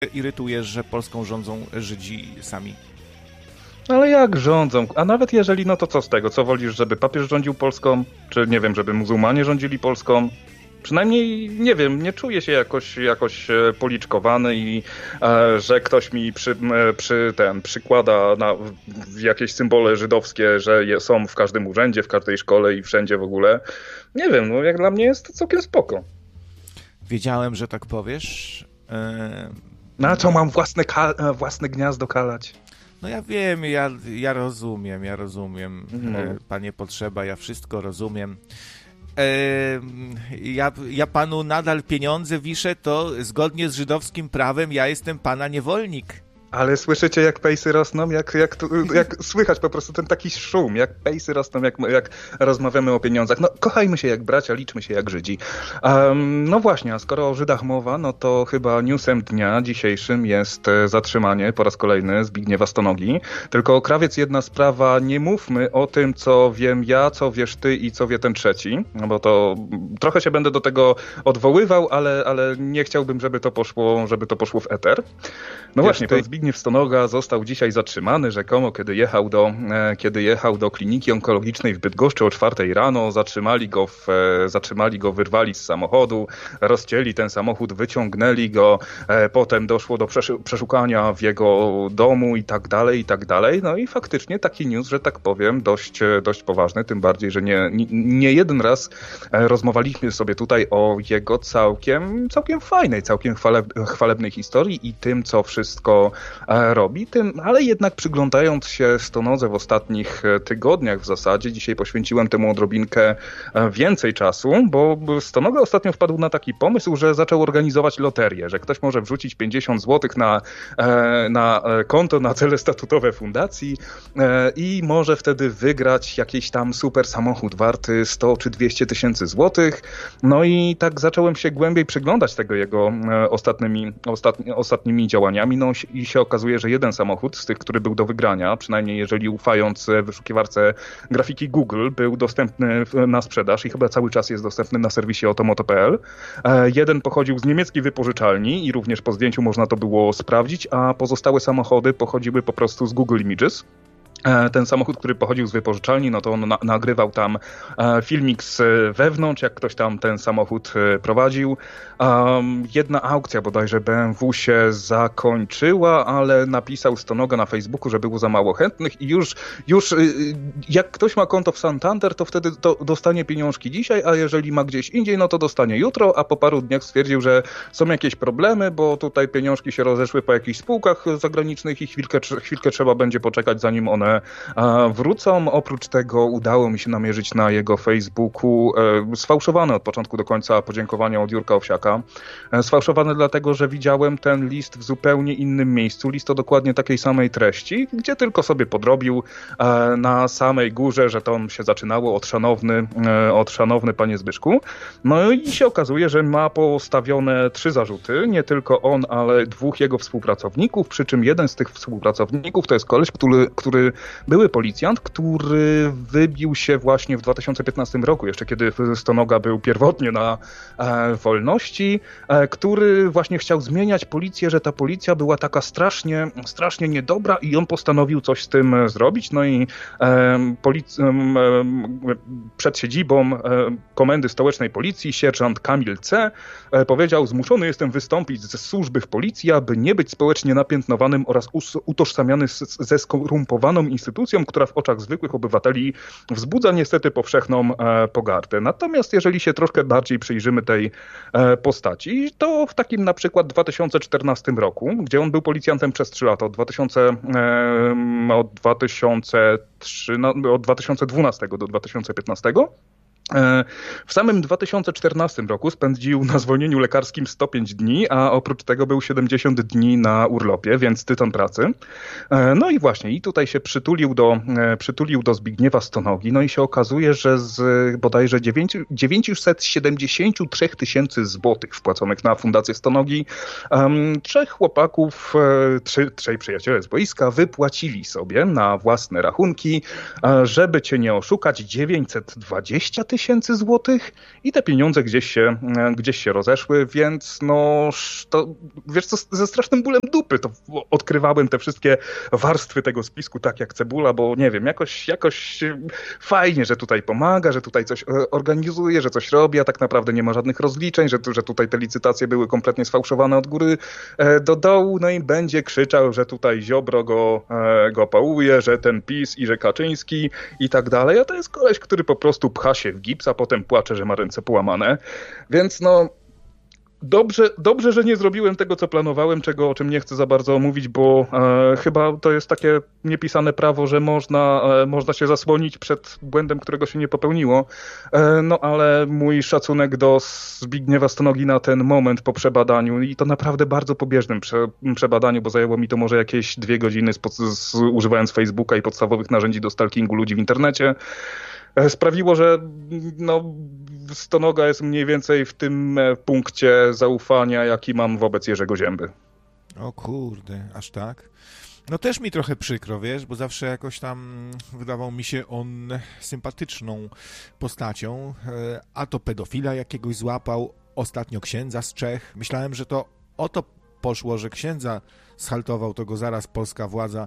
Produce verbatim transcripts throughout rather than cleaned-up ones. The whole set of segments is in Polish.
irytujesz, że Polską rządzą Żydzi sami? Ale jak rządzą? A nawet jeżeli, no to co z tego? Co wolisz, żeby papież rządził Polską? Czy nie wiem, żeby muzułmanie rządzili Polską? Przynajmniej, nie wiem, nie czuję się jakoś, jakoś policzkowany i e, że ktoś mi przy, e, przy ten, przykłada na w jakieś symbole żydowskie, że je, są w każdym urzędzie, w każdej szkole i wszędzie w ogóle. Nie wiem, no jak dla mnie jest to całkiem spoko. Wiedziałem, że tak powiesz. E... Na co mam własne, ka- własne gniazdo kalać? No ja wiem, ja, ja rozumiem, ja rozumiem. No. E, panie Potrzeba, ja wszystko rozumiem. E, ja, ja panu nadal pieniądze wiszę, to zgodnie z żydowskim prawem ja jestem pana niewolnik. Ale słyszycie, jak pejsy rosną? Jak, jak, jak słychać po prostu ten taki szum, jak pejsy rosną, jak, jak rozmawiamy o pieniądzach. No, kochajmy się jak bracia, liczmy się jak Żydzi. Um, no właśnie, a skoro o Żydach mowa, no to chyba newsem dnia dzisiejszym jest zatrzymanie po raz kolejny Zbigniewa Stonogi. Tylko krawiec jedna sprawa, nie mówmy o tym, co wiem ja, co wiesz ty i co wie ten trzeci, no bo to trochę się będę do tego odwoływał, ale, ale nie chciałbym, żeby to poszło, żeby to poszło w eter. No właśnie, pan Zbigniew Zbigniew Stonoga został dzisiaj zatrzymany rzekomo, kiedy jechał do, e, kiedy jechał do kliniki onkologicznej w Bydgoszczy o czwartej rano. Zatrzymali go, w, e, zatrzymali go, wyrwali z samochodu, rozcięli ten samochód, wyciągnęli go, e, potem doszło do przesz- przeszukania w jego domu i tak dalej, i tak dalej. No i faktycznie taki news, że tak powiem, dość, dość poważny, tym bardziej, że nie, nie, nie jeden raz rozmawialiśmy sobie tutaj o jego całkiem, całkiem fajnej, całkiem chwale, chwalebnej historii i tym, co wszystko robi, tym, ale jednak przyglądając się Stonodze w ostatnich tygodniach w zasadzie, dzisiaj poświęciłem temu odrobinkę więcej czasu, bo Stonoga ostatnio wpadł na taki pomysł, że zaczął organizować loterię, że ktoś może wrzucić pięćdziesiąt złotych na, na konto, na cele statutowe fundacji i może wtedy wygrać jakiś tam super samochód warty sto czy dwieście tysięcy złotych. No i tak zacząłem się głębiej przyglądać tego jego ostatnimi, ostatni, ostatnimi działaniami, no i się okazuje, że jeden samochód z tych, który był do wygrania, przynajmniej jeżeli ufając wyszukiwarce grafiki Google, był dostępny na sprzedaż i chyba cały czas jest dostępny na serwisie otomoto kropka p l. Jeden pochodził z niemieckiej wypożyczalni i również po zdjęciu można to było sprawdzić, a pozostałe samochody pochodziły po prostu z Google Images. Ten samochód, który pochodził z wypożyczalni, no to on na- nagrywał tam e, filmik z wewnątrz, jak ktoś tam ten samochód e, prowadził. Um, jedna aukcja bodajże B M W się zakończyła, ale napisał Stonoga na Facebooku, że było za mało chętnych i już, już y, jak ktoś ma konto w Santander, to wtedy to dostanie pieniążki dzisiaj, a jeżeli ma gdzieś indziej, no to dostanie jutro, a po paru dniach stwierdził, że są jakieś problemy, bo tutaj pieniążki się rozeszły po jakichś spółkach zagranicznych i chwilkę, chwilkę trzeba będzie poczekać, zanim one wrócą. Oprócz tego udało mi się namierzyć na jego Facebooku e, sfałszowane od początku do końca podziękowania od Jurka Owsiaka. E, sfałszowane dlatego, że widziałem ten list w zupełnie innym miejscu. List o dokładnie takiej samej treści, gdzie tylko sobie podrobił e, na samej górze, że to się zaczynało od szanowny, e, od szanowny panie Zbyszku. No i się okazuje, że ma postawione trzy zarzuty. Nie tylko on, ale dwóch jego współpracowników, przy czym jeden z tych współpracowników to jest koleś, który, który były policjant, który wybił się właśnie w dwa tysiące piętnastym roku, jeszcze kiedy Stonoga był pierwotnie na e, wolności, e, który właśnie chciał zmieniać policję, że ta policja była taka strasznie, strasznie niedobra i on postanowił coś z tym zrobić. No i e, polic- e, przed siedzibą e, Komendy Stołecznej Policji sierżant Kamil C. E, powiedział: zmuszony jestem wystąpić ze służby w policji, aby nie być społecznie napiętnowanym oraz us- utożsamiany z, ze skorumpowaną instytucją, która w oczach zwykłych obywateli wzbudza niestety powszechną e, pogardę. Natomiast jeżeli się troszkę bardziej przyjrzymy tej e, postaci, to w takim na przykład dwa tysiące czternastym roku, gdzie on był policjantem przez trzy lata, od, dwa tysiące, e, od, dwa tysiące trzy, no, od dwa tysiące dwunastego do dwa tysiące piętnastego, w samym dwa tysiące czternastym roku spędził na zwolnieniu lekarskim sto pięć dni, a oprócz tego był siedemdziesiąt dni na urlopie, więc tytan pracy. No i właśnie, i tutaj się przytulił do, przytulił do Zbigniewa Stonogi, no i się okazuje, że z bodajże dziewięćset siedemdziesiąt trzy tysięcy złotych wpłaconych na Fundację Stonogi, um, trzech chłopaków, trzy, trzej przyjaciele z boiska wypłacili sobie na własne rachunki, żeby cię nie oszukać, dziewięćset dwadzieścia tysięcy tysięcy złotych i te pieniądze gdzieś się, gdzieś się rozeszły, więc no, to, wiesz co, ze strasznym bólem dupy to odkrywałem te wszystkie warstwy tego spisku, tak jak cebula, bo nie wiem, jakoś, jakoś fajnie, że tutaj pomaga, że tutaj coś organizuje, że coś robi, a tak naprawdę nie ma żadnych rozliczeń, że, że tutaj te licytacje były kompletnie sfałszowane od góry do dołu, no i będzie krzyczał, że tutaj Ziobro go, go pałuje, że ten PiS i że Kaczyński i tak dalej, a to jest koleś, który po prostu pcha się w gips, a potem płacze, że ma ręce połamane, więc no Dobrze, dobrze, że nie zrobiłem tego, co planowałem, czego, o czym nie chcę za bardzo mówić, bo e, chyba to jest takie niepisane prawo, że można, e, można się zasłonić przed błędem, którego się nie popełniło. E, no ale mój szacunek do Zbigniewa Stonogi na ten moment po przebadaniu i to naprawdę bardzo pobieżnym prze, przebadaniu, bo zajęło mi to może jakieś dwie godziny z, z, używając Facebooka i podstawowych narzędzi do stalkingu ludzi w internecie, sprawiło, że no, Stonoga jest mniej więcej w tym punkcie zaufania, jaki mam wobec Jerzego Zięby. O kurde, aż tak? No też mi trochę przykro, wiesz, bo zawsze jakoś tam wydawał mi się on sympatyczną postacią, a to pedofila jakiegoś złapał, ostatnio księdza z Czech. Myślałem, że to o to poszło, że księdza schaltował, to go zaraz polska władza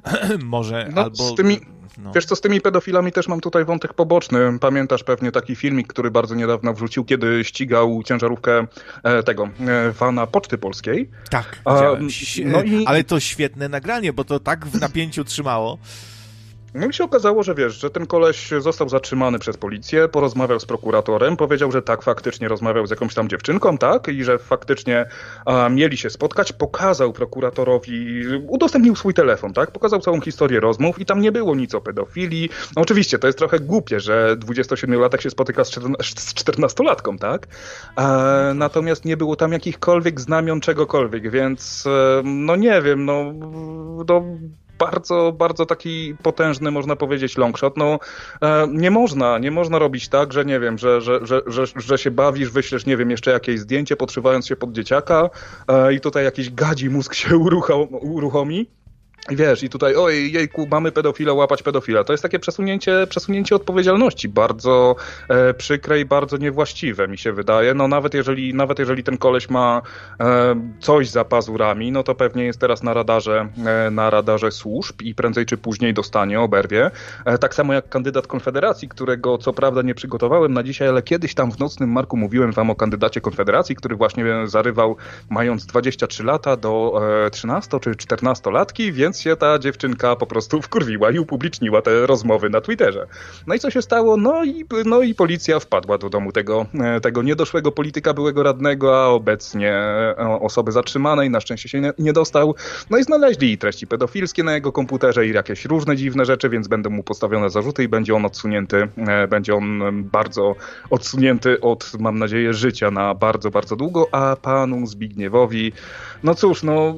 może no, albo... Z tymi, no. Wiesz co, z tymi pedofilami też mam tutaj wątek poboczny. Pamiętasz pewnie taki filmik, który bardzo niedawno wrzucił, kiedy ścigał ciężarówkę e, tego e, fana Poczty Polskiej. Tak, A, no i... ale to świetne nagranie, bo to tak w napięciu trzymało. No i się okazało, że wiesz, że ten koleś został zatrzymany przez policję, porozmawiał z prokuratorem, powiedział, że tak, faktycznie rozmawiał z jakąś tam dziewczynką, tak, i że faktycznie a, mieli się spotkać, pokazał prokuratorowi, udostępnił swój telefon, tak, pokazał całą historię rozmów i tam nie było nic o pedofilii. No oczywiście, to jest trochę głupie, że dwudziestosiedmiolatek się spotyka z czternastolatką, tak, a, natomiast nie było tam jakichkolwiek znamion czegokolwiek, więc no nie wiem, no... no bardzo, bardzo taki potężny, można powiedzieć, longshot. No, e, nie można, nie można robić tak, że nie wiem, że, że, że, że, że się bawisz, wyślesz, nie wiem, jeszcze jakieś zdjęcie, podszywając się pod dzieciaka e, i tutaj jakiś gadzi mózg się uruchom, uruchomi. I wiesz, i tutaj, oj, jejku, mamy pedofila, łapać pedofila. To jest takie przesunięcie, przesunięcie odpowiedzialności, bardzo e, przykre i bardzo niewłaściwe, mi się wydaje. No nawet jeżeli, nawet jeżeli ten koleś ma e, coś za pazurami, no to pewnie jest teraz na radarze, e, na radarze służb i prędzej czy później dostanie, oberwie. E, tak samo jak kandydat Konfederacji, którego co prawda nie przygotowałem na dzisiaj, ale kiedyś tam w Nocnym Marku mówiłem wam o kandydacie Konfederacji, który właśnie zarywał, mając dwadzieścia trzy lata, do e, trzynasto czy czternastolatki, więc się ta dziewczynka po prostu wkurwiła i upubliczniła te rozmowy na Twitterze. No i co się stało? No i, no i policja wpadła do domu tego, tego niedoszłego polityka, byłego radnego, a obecnie osoby zatrzymanej, na szczęście się nie, nie dostał. No i znaleźli treści pedofilskie na jego komputerze i jakieś różne dziwne rzeczy, więc będą mu postawione zarzuty i będzie on odsunięty, będzie on bardzo odsunięty od, mam nadzieję, życia na bardzo, bardzo długo, a panu Zbigniewowi, no cóż, no...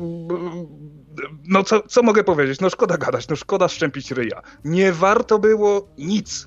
No co, co mogę powiedzieć? No szkoda gadać, no szkoda szczępić ryja. Nie warto było nic.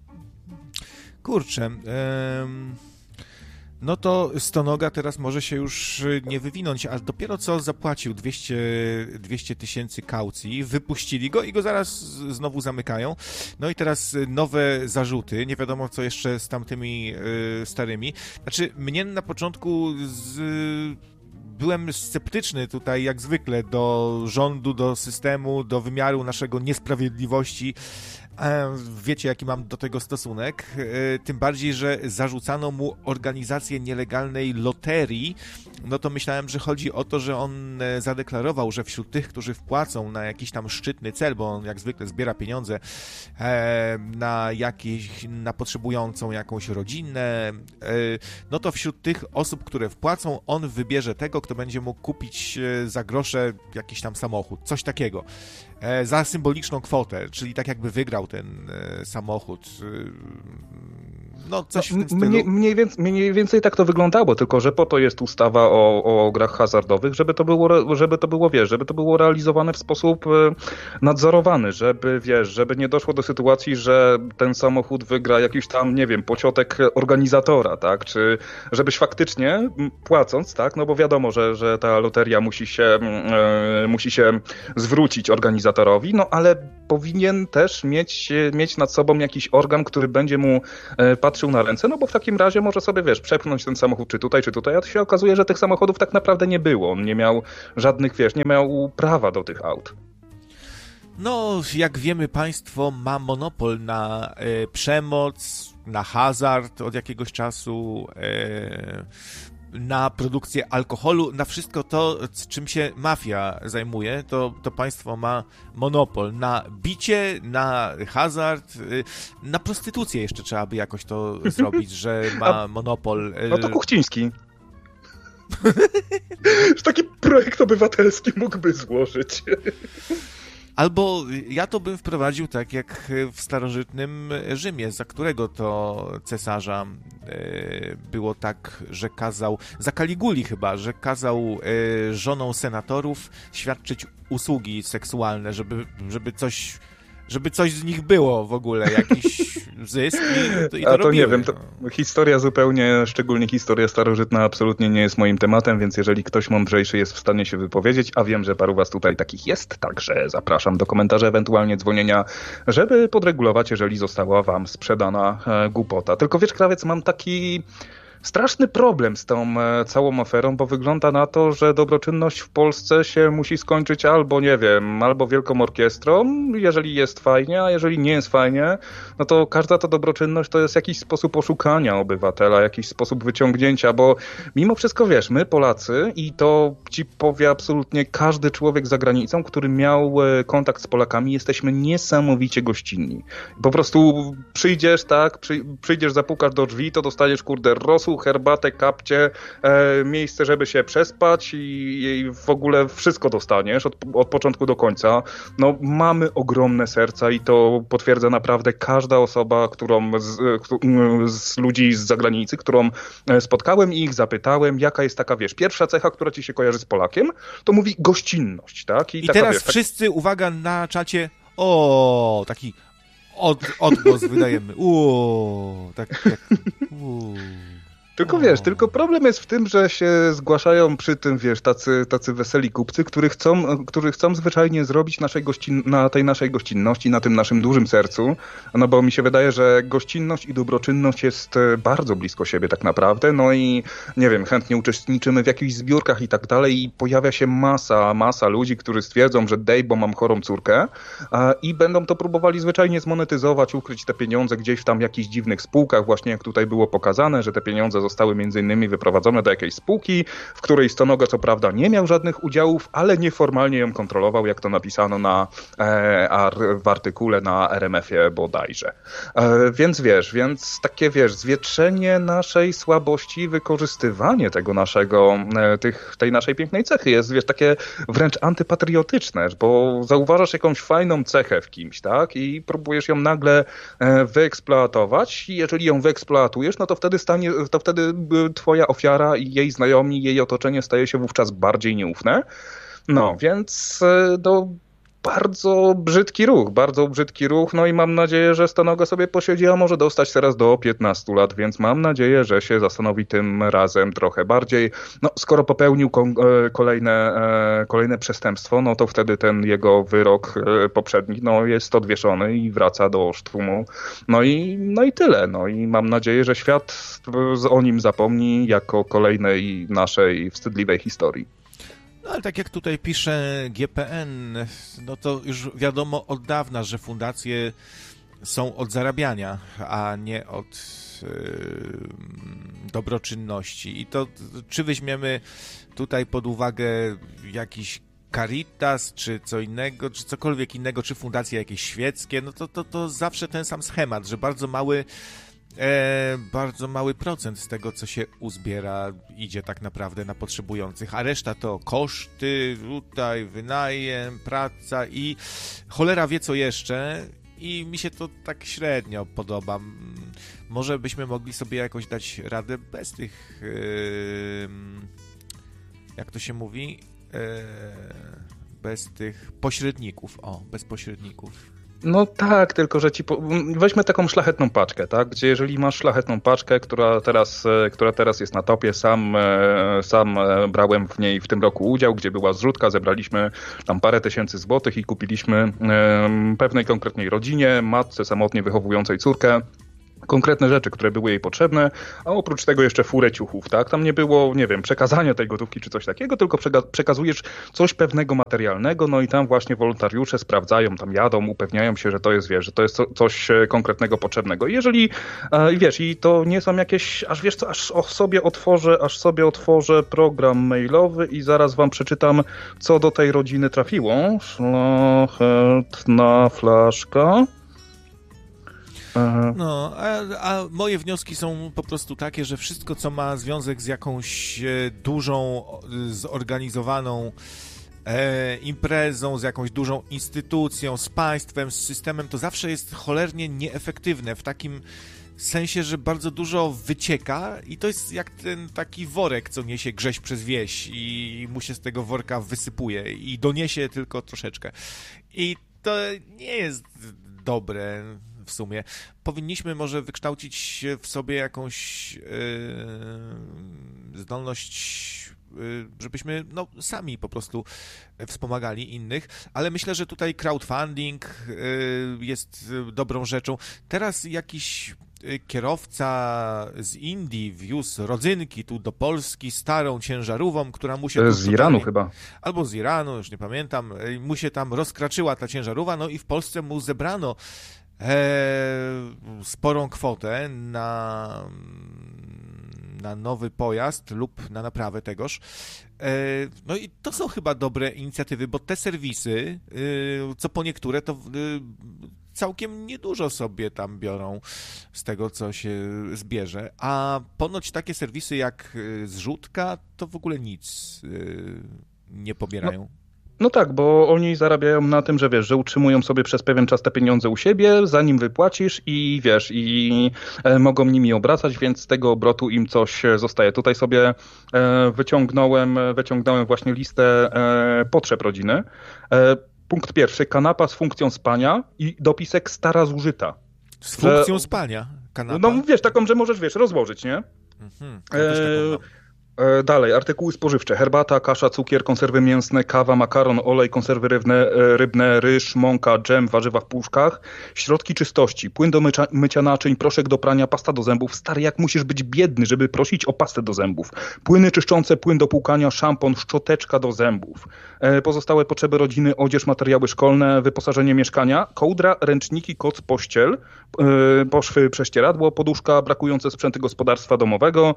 Kurczę, em, no to Stonoga teraz może się już nie wywinąć, a dopiero co zapłacił dwieście tysięcy kaucji, wypuścili go i go zaraz znowu zamykają. No i teraz nowe zarzuty, nie wiadomo co jeszcze z tamtymi y, starymi. Znaczy, mnie na początku z... Byłem sceptyczny tutaj, jak zwykle, do rządu, do systemu, do wymiaru naszego niesprawiedliwości. Wiecie, jaki mam do tego stosunek. Tym bardziej, że zarzucano mu organizację nielegalnej loterii. No to myślałem, że chodzi o to, że on zadeklarował, że wśród tych, którzy wpłacą na jakiś tam szczytny cel, bo on jak zwykle zbiera pieniądze na jakieś, na potrzebującą jakąś rodzinę, no to wśród tych osób, które wpłacą, on wybierze tego, kto będzie mógł kupić za grosze jakiś tam samochód. Coś takiego. Za symboliczną kwotę, czyli tak jakby wygrał ten e, samochód. No, coś no, w tym stylu. Mniej, mniej, więcej, mniej więcej tak to wyglądało, tylko że po to jest ustawa o, o grach hazardowych, żeby to było, żeby to było, wiesz, żeby to było realizowane w sposób nadzorowany, żeby, wiesz, żeby nie doszło do sytuacji, że ten samochód wygra jakiś tam, nie wiem, pociotek organizatora, tak, czy żebyś faktycznie płacąc, tak, no bo wiadomo, że, że ta loteria musi się, e, musi się zwrócić organizatorowi, no ale powinien też mieć, mieć nad sobą jakiś organ, który będzie mu patrzył patrzył na ręce, no bo w takim razie może sobie, wiesz, przepchnąć ten samochód czy tutaj, czy tutaj, a to się okazuje, że tych samochodów tak naprawdę nie było. On nie miał żadnych, wiesz, nie miał prawa do tych aut. No, jak wiemy, państwo ma monopol na e, przemoc, na hazard od jakiegoś czasu, e, na produkcję alkoholu, na wszystko to, czym się mafia zajmuje, to, to państwo ma monopol na bicie, na hazard, na prostytucję jeszcze trzeba by jakoś to zrobić, że ma A, monopol. No to Kuchciński. Taki projekt obywatelski mógłby złożyć. Albo ja to bym wprowadził tak jak w starożytnym Rzymie, za którego to cesarza było tak, że kazał, za Kaliguli chyba, że kazał żonom senatorów świadczyć usługi seksualne, żeby, żeby coś... żeby coś z nich było w ogóle, jakiś zysk i to, i to A to robiły. nie wiem, to historia zupełnie, szczególnie historia starożytna absolutnie nie jest moim tematem, więc jeżeli ktoś mądrzejszy jest w stanie się wypowiedzieć, a wiem, że paru was tutaj takich jest, także zapraszam do komentarza, ewentualnie dzwonienia, żeby podregulować, jeżeli została wam sprzedana e, głupota. Tylko wiesz, Krawiec, mam taki... straszny problem z tą e, całą aferą, bo wygląda na to, że dobroczynność w Polsce się musi skończyć albo, nie wiem, albo wielką orkiestrą, jeżeli jest fajnie, a jeżeli nie jest fajnie, no to każda ta dobroczynność to jest jakiś sposób oszukania obywatela, jakiś sposób wyciągnięcia, bo mimo wszystko, wiesz, my Polacy, i to ci powie absolutnie każdy człowiek za granicą, który miał e, kontakt z Polakami, jesteśmy niesamowicie gościnni. Po prostu przyjdziesz, tak, przy, przyjdziesz, zapukasz do drzwi, to dostaniesz, kurde, rosół, herbatę, kapcie, e, miejsce, żeby się przespać i, i w ogóle wszystko dostaniesz od, od początku do końca. No, mamy ogromne serca i to potwierdza naprawdę każda osoba, którą z, z ludzi z zagranicy, którą spotkałem i ich zapytałem, jaka jest taka, wiesz, pierwsza cecha, która ci się kojarzy z Polakiem, to mówi gościnność, tak? I, I taka, teraz wiesz, wszyscy, tak... uwaga, na czacie, o, taki od, odgłos wydajemy, uuu, tak, tak, uuu. Tylko wiesz, tylko problem jest w tym, że się zgłaszają przy tym, wiesz, tacy, tacy weseli kupcy, którzy chcą, którzy chcą zwyczajnie zrobić naszej gościn, na tej naszej gościnności, na tym naszym dużym sercu, no bo mi się wydaje, że gościnność i dobroczynność jest bardzo blisko siebie tak naprawdę, no i nie wiem, chętnie uczestniczymy w jakichś zbiórkach i tak dalej i pojawia się masa, masa ludzi, którzy stwierdzą, że dej, bo mam chorą córkę a, i będą to próbowali zwyczajnie zmonetyzować, ukryć te pieniądze gdzieś w tam jakichś dziwnych spółkach, właśnie jak tutaj było pokazane, że te pieniądze zostały między innymi wyprowadzone do jakiejś spółki, w której Stonoga co prawda nie miał żadnych udziałów, ale nieformalnie ją kontrolował, jak to napisano na, e, ar, w artykule na R M F-ie bodajże. E, więc wiesz, więc takie wiesz, zwietrzenie naszej słabości, wykorzystywanie tego naszego, e, tych, tej naszej pięknej cechy jest, wiesz, takie wręcz antypatriotyczne, bo zauważasz jakąś fajną cechę w kimś, tak? I próbujesz ją nagle e, wyeksploatować i jeżeli ją wyeksploatujesz, no to wtedy stanie, to wtedy twoja ofiara i jej znajomi, jej otoczenie staje się wówczas bardziej nieufne. No, więc do bardzo brzydki ruch, bardzo brzydki ruch, no i mam nadzieję, że Stonoga sobie posiedzi, a może dostać teraz do piętnastu lat, więc mam nadzieję, że się zastanowi tym razem trochę bardziej. No, skoro popełnił kolejne, kolejne przestępstwo, no to wtedy ten jego wyrok poprzedni, no jest odwieszony i wraca do sztumu. No i, no i tyle, no i mam nadzieję, że świat o nim zapomni jako kolejnej naszej wstydliwej historii. No ale tak jak tutaj pisze G P N, no to już wiadomo od dawna, że fundacje są od zarabiania, a nie od yy, dobroczynności. I to czy weźmiemy tutaj pod uwagę jakiś Caritas, czy co innego, czy cokolwiek innego, czy fundacje jakieś świeckie, no to, to, to zawsze ten sam schemat, że bardzo mały E, bardzo mały procent z tego, co się uzbiera, idzie tak naprawdę na potrzebujących, a reszta to koszty, tutaj wynajem, praca i cholera wie co jeszcze i mi się to tak średnio podoba. Może byśmy mogli sobie jakoś dać radę bez tych, e, jak to się mówi, e, bez tych pośredników, o, bez pośredników. No tak, tylko że ci po... weźmy taką szlachetną paczkę, tak? Gdzie jeżeli masz szlachetną paczkę, która teraz, która teraz jest na topie, sam, sam brałem w niej w tym roku udział, gdzie była zrzutka, zebraliśmy tam parę tysięcy złotych i kupiliśmy pewnej konkretnej rodzinie, matce samotnie wychowującej córkę, konkretne rzeczy, które były jej potrzebne, a oprócz tego jeszcze furę ciuchów, tak? Tam nie było, nie wiem, przekazania tej gotówki czy coś takiego, tylko przekazujesz coś pewnego materialnego, no i tam właśnie wolontariusze sprawdzają, tam jadą, upewniają się, że to jest, wiesz, że to jest coś konkretnego potrzebnego. Jeżeli, e, wiesz, i to nie są jakieś, aż wiesz co, aż sobie otworzę, aż sobie otworzę program mailowy i zaraz wam przeczytam, co do tej rodziny trafiło. Szlachetna flaszka. Aha. No, a, a moje wnioski są po prostu takie, że wszystko, co ma związek z jakąś e, dużą, zorganizowaną e, imprezą, z jakąś dużą instytucją, z państwem, z systemem, to zawsze jest cholernie nieefektywne w takim sensie, że bardzo dużo wycieka i to jest jak ten taki worek, co niesie Grześ przez wieś i mu się z tego worka wysypuje i doniesie tylko troszeczkę. I to nie jest dobre w sumie. Powinniśmy może wykształcić w sobie jakąś yy, zdolność, yy, żebyśmy no, sami po prostu wspomagali innych, ale myślę, że tutaj crowdfunding yy, jest dobrą rzeczą. Teraz jakiś kierowca z Indii wiózł rodzynki tu do Polski starą ciężarówką, która mu się... Z Iranu chyba. Albo z Iranu, już nie pamiętam. Mu się tam rozkraczyła ta ciężarówka, no i w Polsce mu zebrano e, sporą kwotę na, na nowy pojazd lub na naprawę tegoż. E, no i to są chyba dobre inicjatywy, bo te serwisy, e, co po niektóre, to... E, całkiem niedużo sobie tam biorą z tego, co się zbierze, a ponoć takie serwisy jak Zrzutka to w ogóle nic nie pobierają. No. No tak, bo oni zarabiają na tym, że wiesz, że utrzymują sobie przez pewien czas te pieniądze u siebie, zanim wypłacisz i wiesz, i e, mogą nimi obracać, więc z tego obrotu im coś zostaje. Tutaj sobie e, wyciągnąłem, wyciągnąłem właśnie listę e, potrzeb rodziny. E, punkt pierwszy, kanapa z funkcją spania i dopisek stara zużyta. Z funkcją że, spania? Kanapa? No wiesz, taką, że możesz, wiesz, rozłożyć, nie? Mhm, ja też taką mam. Dalej, artykuły spożywcze, herbata, kasza, cukier, konserwy mięsne, kawa, makaron, olej, konserwy rybne, rybne, ryż, mąka, dżem, warzywa w puszkach, środki czystości, płyn do mycia, mycia naczyń, proszek do prania, pasta do zębów. Stary, jak musisz być biedny, żeby prosić o pastę do zębów. Płyny czyszczące, płyn do płukania, szampon, szczoteczka do zębów. Pozostałe potrzeby rodziny, odzież, materiały szkolne, wyposażenie mieszkania, kołdra, ręczniki, koc, pościel, poszwy, prześcieradło, poduszka, brakujące sprzęty gospodarstwa domowego.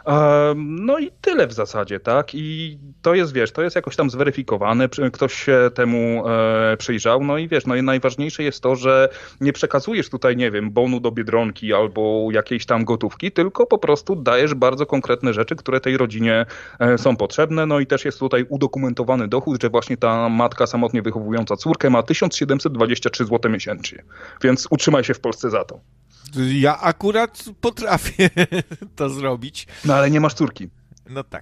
No i I tyle w zasadzie, tak? I to jest, wiesz, to jest jakoś tam zweryfikowane, ktoś się temu e, przyjrzał, no i wiesz, no i najważniejsze jest to, że nie przekazujesz tutaj, nie wiem, bonu do Biedronki albo jakiejś tam gotówki, tylko po prostu dajesz bardzo konkretne rzeczy, które tej rodzinie e, są potrzebne, no i też jest tutaj udokumentowany dochód, że właśnie ta matka samotnie wychowująca córkę ma tysiąc siedemset dwadzieścia trzy złote miesięcznie, więc utrzymaj się w Polsce za to. Ja akurat potrafię to zrobić. No ale nie masz córki. No tak,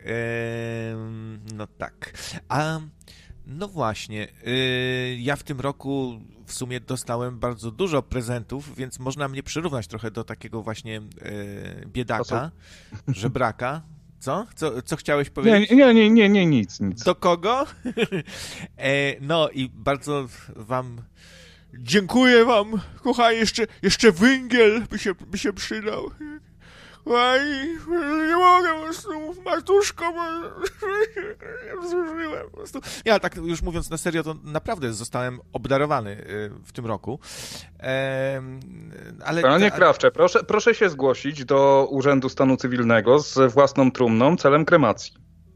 e, no tak. A no właśnie, e, ja w tym roku w sumie dostałem bardzo dużo prezentów, więc można mnie przyrównać trochę do takiego właśnie e, biedaka, żebraka. Co? Co? Co chciałeś powiedzieć? Nie, nie, nie, nie, nie nic, nic. Do kogo? e, no i bardzo wam dziękuję wam, kochani, jeszcze, jeszcze węgiel by się, by się przydał. Oj, nie mogę po prostu, Matuszko, bo ja zużyłem po prostu. Ja tak już mówiąc na serio, to naprawdę zostałem obdarowany w tym roku. Ehm, ale Panie Krawcze, proszę, proszę się zgłosić do Urzędu Stanu Cywilnego z własną trumną celem kremacji.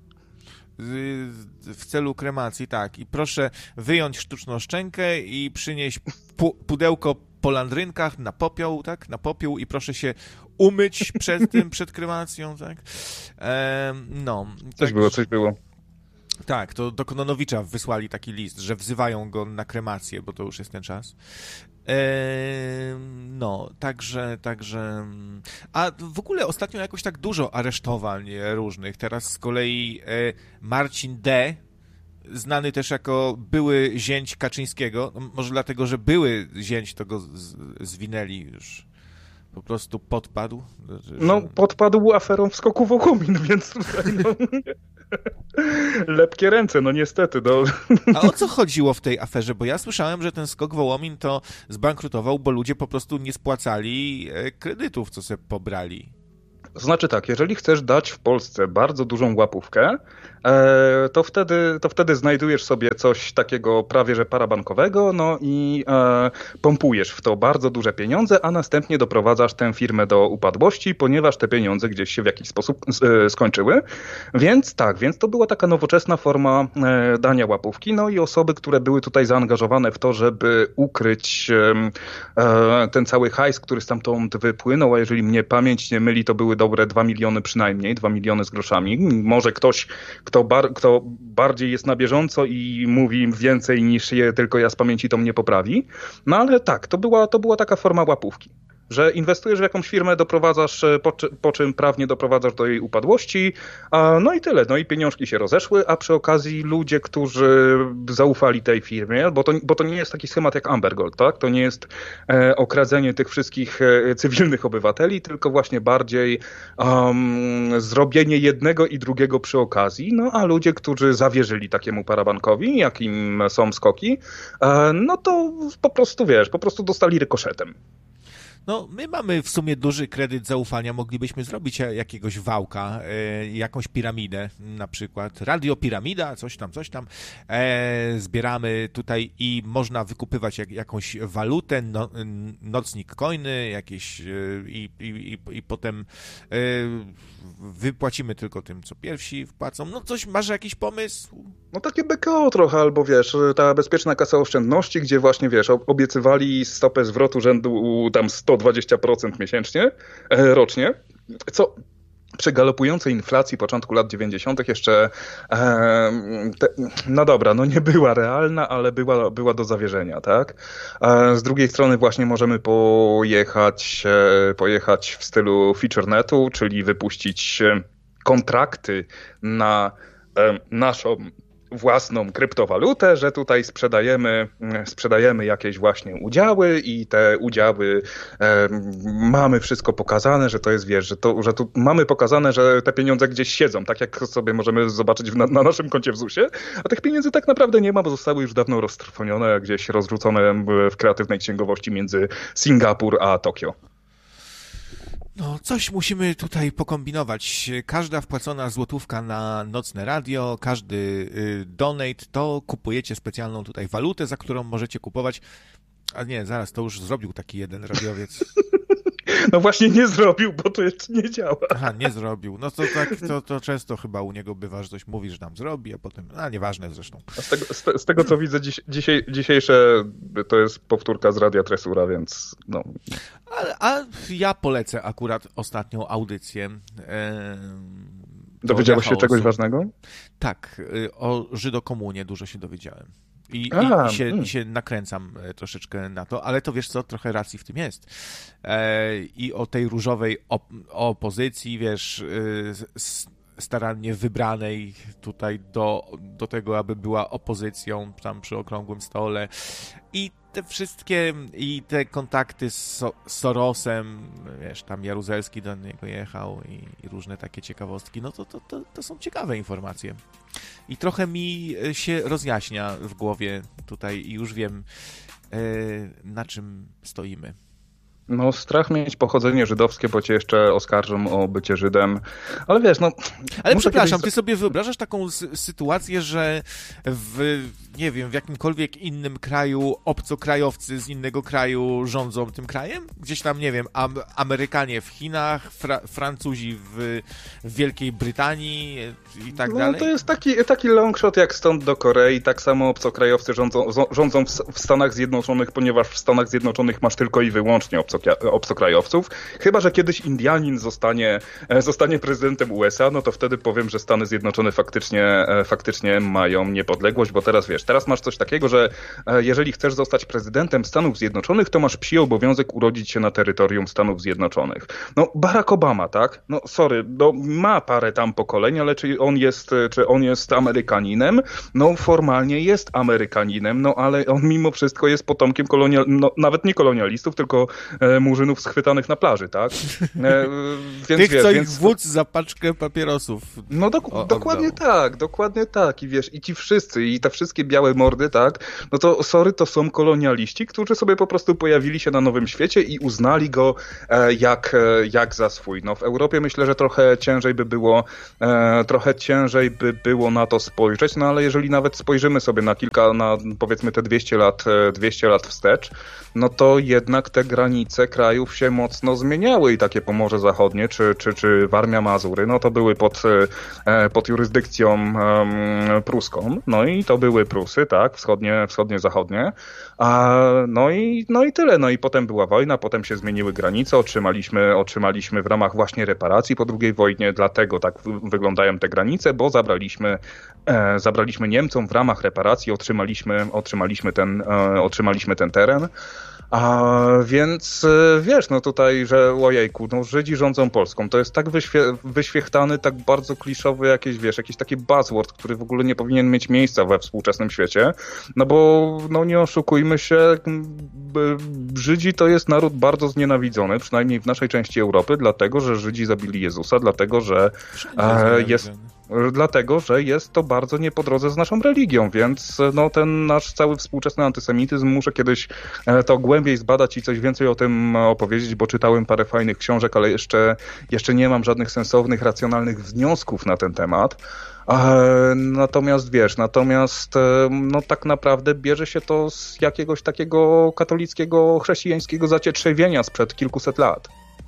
W celu kremacji, tak. I proszę wyjąć sztuczną szczękę i przynieść pu- pudełko po landrynkach na popioł, tak? Na popiół i proszę się umyć przed tym, przed kremacją, tak? Ehm, no. Coś tak, było, coś było. Tak, to do Kononowicza wysłali taki list, że wzywają go na kremację, bo to już jest ten czas. Ehm, no, także, także... A w ogóle ostatnio jakoś tak dużo aresztowań różnych. Teraz z kolei e, Marcin D., znany też jako były zięć Kaczyńskiego, no może dlatego, że były zięć, to go z, zwinęli już po prostu podpadł? Że... No, podpadł aferą w skoku Wołomin, więc tutaj no, lepkie ręce, no niestety. No. A o co chodziło w tej aferze? Bo ja słyszałem, że ten skok Wołomin to zbankrutował, bo ludzie po prostu nie spłacali kredytów, co sobie pobrali. To znaczy tak, jeżeli chcesz dać w Polsce bardzo dużą łapówkę, to wtedy, to wtedy znajdujesz sobie coś takiego prawie że parabankowego, no i e, pompujesz w to bardzo duże pieniądze, a następnie doprowadzasz tę firmę do upadłości, ponieważ te pieniądze gdzieś się w jakiś sposób e, skończyły. Więc tak, więc to była taka nowoczesna forma e, dania łapówki, no i osoby, które były tutaj zaangażowane w to, żeby ukryć e, ten cały hajs, który stamtąd wypłynął, a jeżeli mnie pamięć nie myli, to były dobre dwa miliony przynajmniej, dwa miliony z groszami. Może ktoś Kto, bar, kto bardziej jest na bieżąco i mówi więcej niż je tylko ja z pamięci, to mnie poprawi. No ale tak, to była, to była taka forma łapówki, że inwestujesz w jakąś firmę, doprowadzasz, po, po czym prawnie doprowadzasz do jej upadłości, a, no i tyle. No i pieniążki się rozeszły, a przy okazji ludzie, którzy zaufali tej firmie, bo to, bo to nie jest taki schemat jak Amber Gold, tak? To nie jest e, okradzenie tych wszystkich e, cywilnych obywateli, tylko właśnie bardziej um, zrobienie jednego i drugiego przy okazji, no a ludzie, którzy zawierzyli takiemu parabankowi, jakim są skoki, e, no to po prostu, wiesz, po prostu dostali rykoszetem. No, my mamy w sumie duży kredyt zaufania, moglibyśmy zrobić jakiegoś wałka, e, jakąś piramidę na przykład, radiopiramida, coś tam, coś tam, e, zbieramy tutaj i można wykupywać jak, jakąś walutę, no, nocnik coiny jakieś e, i, i, i potem e, wypłacimy tylko tym, co pierwsi wpłacą. No coś, masz jakiś pomysł? No takie B K O trochę, albo wiesz, ta bezpieczna kasa oszczędności, gdzie właśnie, wiesz, obiecywali stopę zwrotu rzędu tam sto dwadzieścia procent miesięcznie, e, rocznie, co przy galopującej inflacji początku lat dziewięćdziesiątych jeszcze, e, te, no dobra, no nie była realna, ale była, była do zawierzenia, tak? E, z drugiej strony właśnie możemy pojechać, e, pojechać w stylu FeatureNetu, czyli wypuścić kontrakty na e, naszą własną kryptowalutę, że tutaj sprzedajemy, sprzedajemy jakieś właśnie udziały i te udziały e, mamy wszystko pokazane, że to jest, wiesz, że, to, że tu mamy pokazane, że te pieniądze gdzieś siedzą, tak jak sobie możemy zobaczyć na, na naszym koncie w zusie, a tych pieniędzy tak naprawdę nie ma, bo zostały już dawno roztrwonione, gdzieś rozrzucone w kreatywnej księgowości między Singapur a Tokio. No, coś musimy tutaj pokombinować. Każda wpłacona złotówka na nocne radio, każdy y, donate, to kupujecie specjalną tutaj walutę, za którą możecie kupować. A nie, zaraz, to już zrobił taki jeden radiowiec. No właśnie nie zrobił, bo to jeszcze nie działa. Aha, nie zrobił. No to tak, to, to często chyba u niego bywa, że coś mówi, że nam zrobi, a potem, a nieważne zresztą. A z, tego, z, te, z tego co widzę, dziś, dzisiaj, dzisiejsze to jest powtórka z Radia Tresura, więc no. A, a ja polecę akurat ostatnią audycję. E, Dowiedziałeś się czegoś ważnego? Tak, o żydokomunie dużo się dowiedziałem. I, A, i, i, się, mm. i się nakręcam troszeczkę na to, ale to wiesz co, trochę racji w tym jest. E, I o tej różowej op- opozycji, wiesz, s- starannie wybranej tutaj do, do tego, aby była opozycją tam przy okrągłym stole. I te wszystkie, i te kontakty z so- Sorosem, wiesz, tam Jaruzelski do niego jechał i, i różne takie ciekawostki, no to, to, to, to są ciekawe informacje. I trochę mi się rozjaśnia w głowie tutaj i już wiem, yy, na czym stoimy. No strach mieć pochodzenie żydowskie, bo cię jeszcze oskarżą o bycie Żydem, ale wiesz, no... Ale przepraszam, kiedyś... ty sobie wyobrażasz taką s- sytuację, że w, nie wiem, w jakimkolwiek innym kraju obcokrajowcy z innego kraju rządzą tym krajem? Gdzieś tam, nie wiem, am- Amerykanie w Chinach, Fra- Francuzi w, w Wielkiej Brytanii i tak no, dalej? No to jest taki, taki long shot jak stąd do Korei, tak samo obcokrajowcy rządzą, rządzą w, w Stanach Zjednoczonych, ponieważ w Stanach Zjednoczonych masz tylko i wyłącznie obcokrajowców. obcokrajowców. Chyba że kiedyś Indianin zostanie, zostanie prezydentem U S A, no to wtedy powiem, że Stany Zjednoczone faktycznie, faktycznie mają niepodległość, bo teraz wiesz, teraz masz coś takiego, że jeżeli chcesz zostać prezydentem Stanów Zjednoczonych, to masz psi obowiązek urodzić się na terytorium Stanów Zjednoczonych. No Barack Obama, tak? No sorry, no, ma parę tam pokoleń, ale czy on jest, czy on jest Amerykaninem? No formalnie jest Amerykaninem, no ale on mimo wszystko jest potomkiem kolonial, no, nawet nie kolonialistów, tylko e, murzynów schwytanych na plaży, tak? E, więc, Tych, wiesz, co więc... ich wódz za paczkę papierosów. No dok- o, dokładnie tak, dokładnie tak. I wiesz, i ci wszyscy, i te wszystkie białe mordy, tak? No to sorry, to są kolonialiści, którzy sobie po prostu pojawili się na Nowym Świecie i uznali go e, jak, e, jak za swój. No w Europie myślę, że trochę ciężej by było, e, trochę ciężej by było na to spojrzeć, no ale jeżeli nawet spojrzymy sobie na kilka, na powiedzmy te dwieście lat, dwieście lat wstecz, no to jednak te granice krajów się mocno zmieniały i takie Pomorze Zachodnie czy, czy, czy Warmia, Mazury, no to były pod, pod jurysdykcją um, pruską, no i to były Prusy, tak, wschodnie, wschodnie zachodnie, a, no, i, no i tyle, no i potem była wojna, potem się zmieniły granice, otrzymaliśmy, otrzymaliśmy w ramach właśnie reparacji po drugiej wojnie, dlatego tak wyglądają te granice, bo zabraliśmy, e, zabraliśmy Niemcom w ramach reparacji, otrzymaliśmy, otrzymaliśmy ten, e, otrzymaliśmy ten teren. A więc wiesz, no tutaj, że ojejku, no Żydzi rządzą Polską, to jest tak wyświe- wyświechtany, tak bardzo kliszowy jakieś, wiesz, jakiś taki buzzword, który w ogóle nie powinien mieć miejsca we współczesnym świecie, no bo, no nie oszukujmy się, Żydzi to jest naród bardzo znienawidzony, przynajmniej w naszej części Europy, dlatego, że Żydzi zabili Jezusa, dlatego, że e, jest... Dlatego, że jest to bardzo nie po drodze z naszą religią, więc no, ten nasz cały współczesny antysemityzm muszę kiedyś to głębiej zbadać i coś więcej o tym opowiedzieć, bo czytałem parę fajnych książek, ale jeszcze, jeszcze nie mam żadnych sensownych, racjonalnych wniosków na ten temat. Natomiast wiesz, natomiast no tak naprawdę bierze się to z jakiegoś takiego katolickiego, chrześcijańskiego zacietrzewienia sprzed kilkuset lat.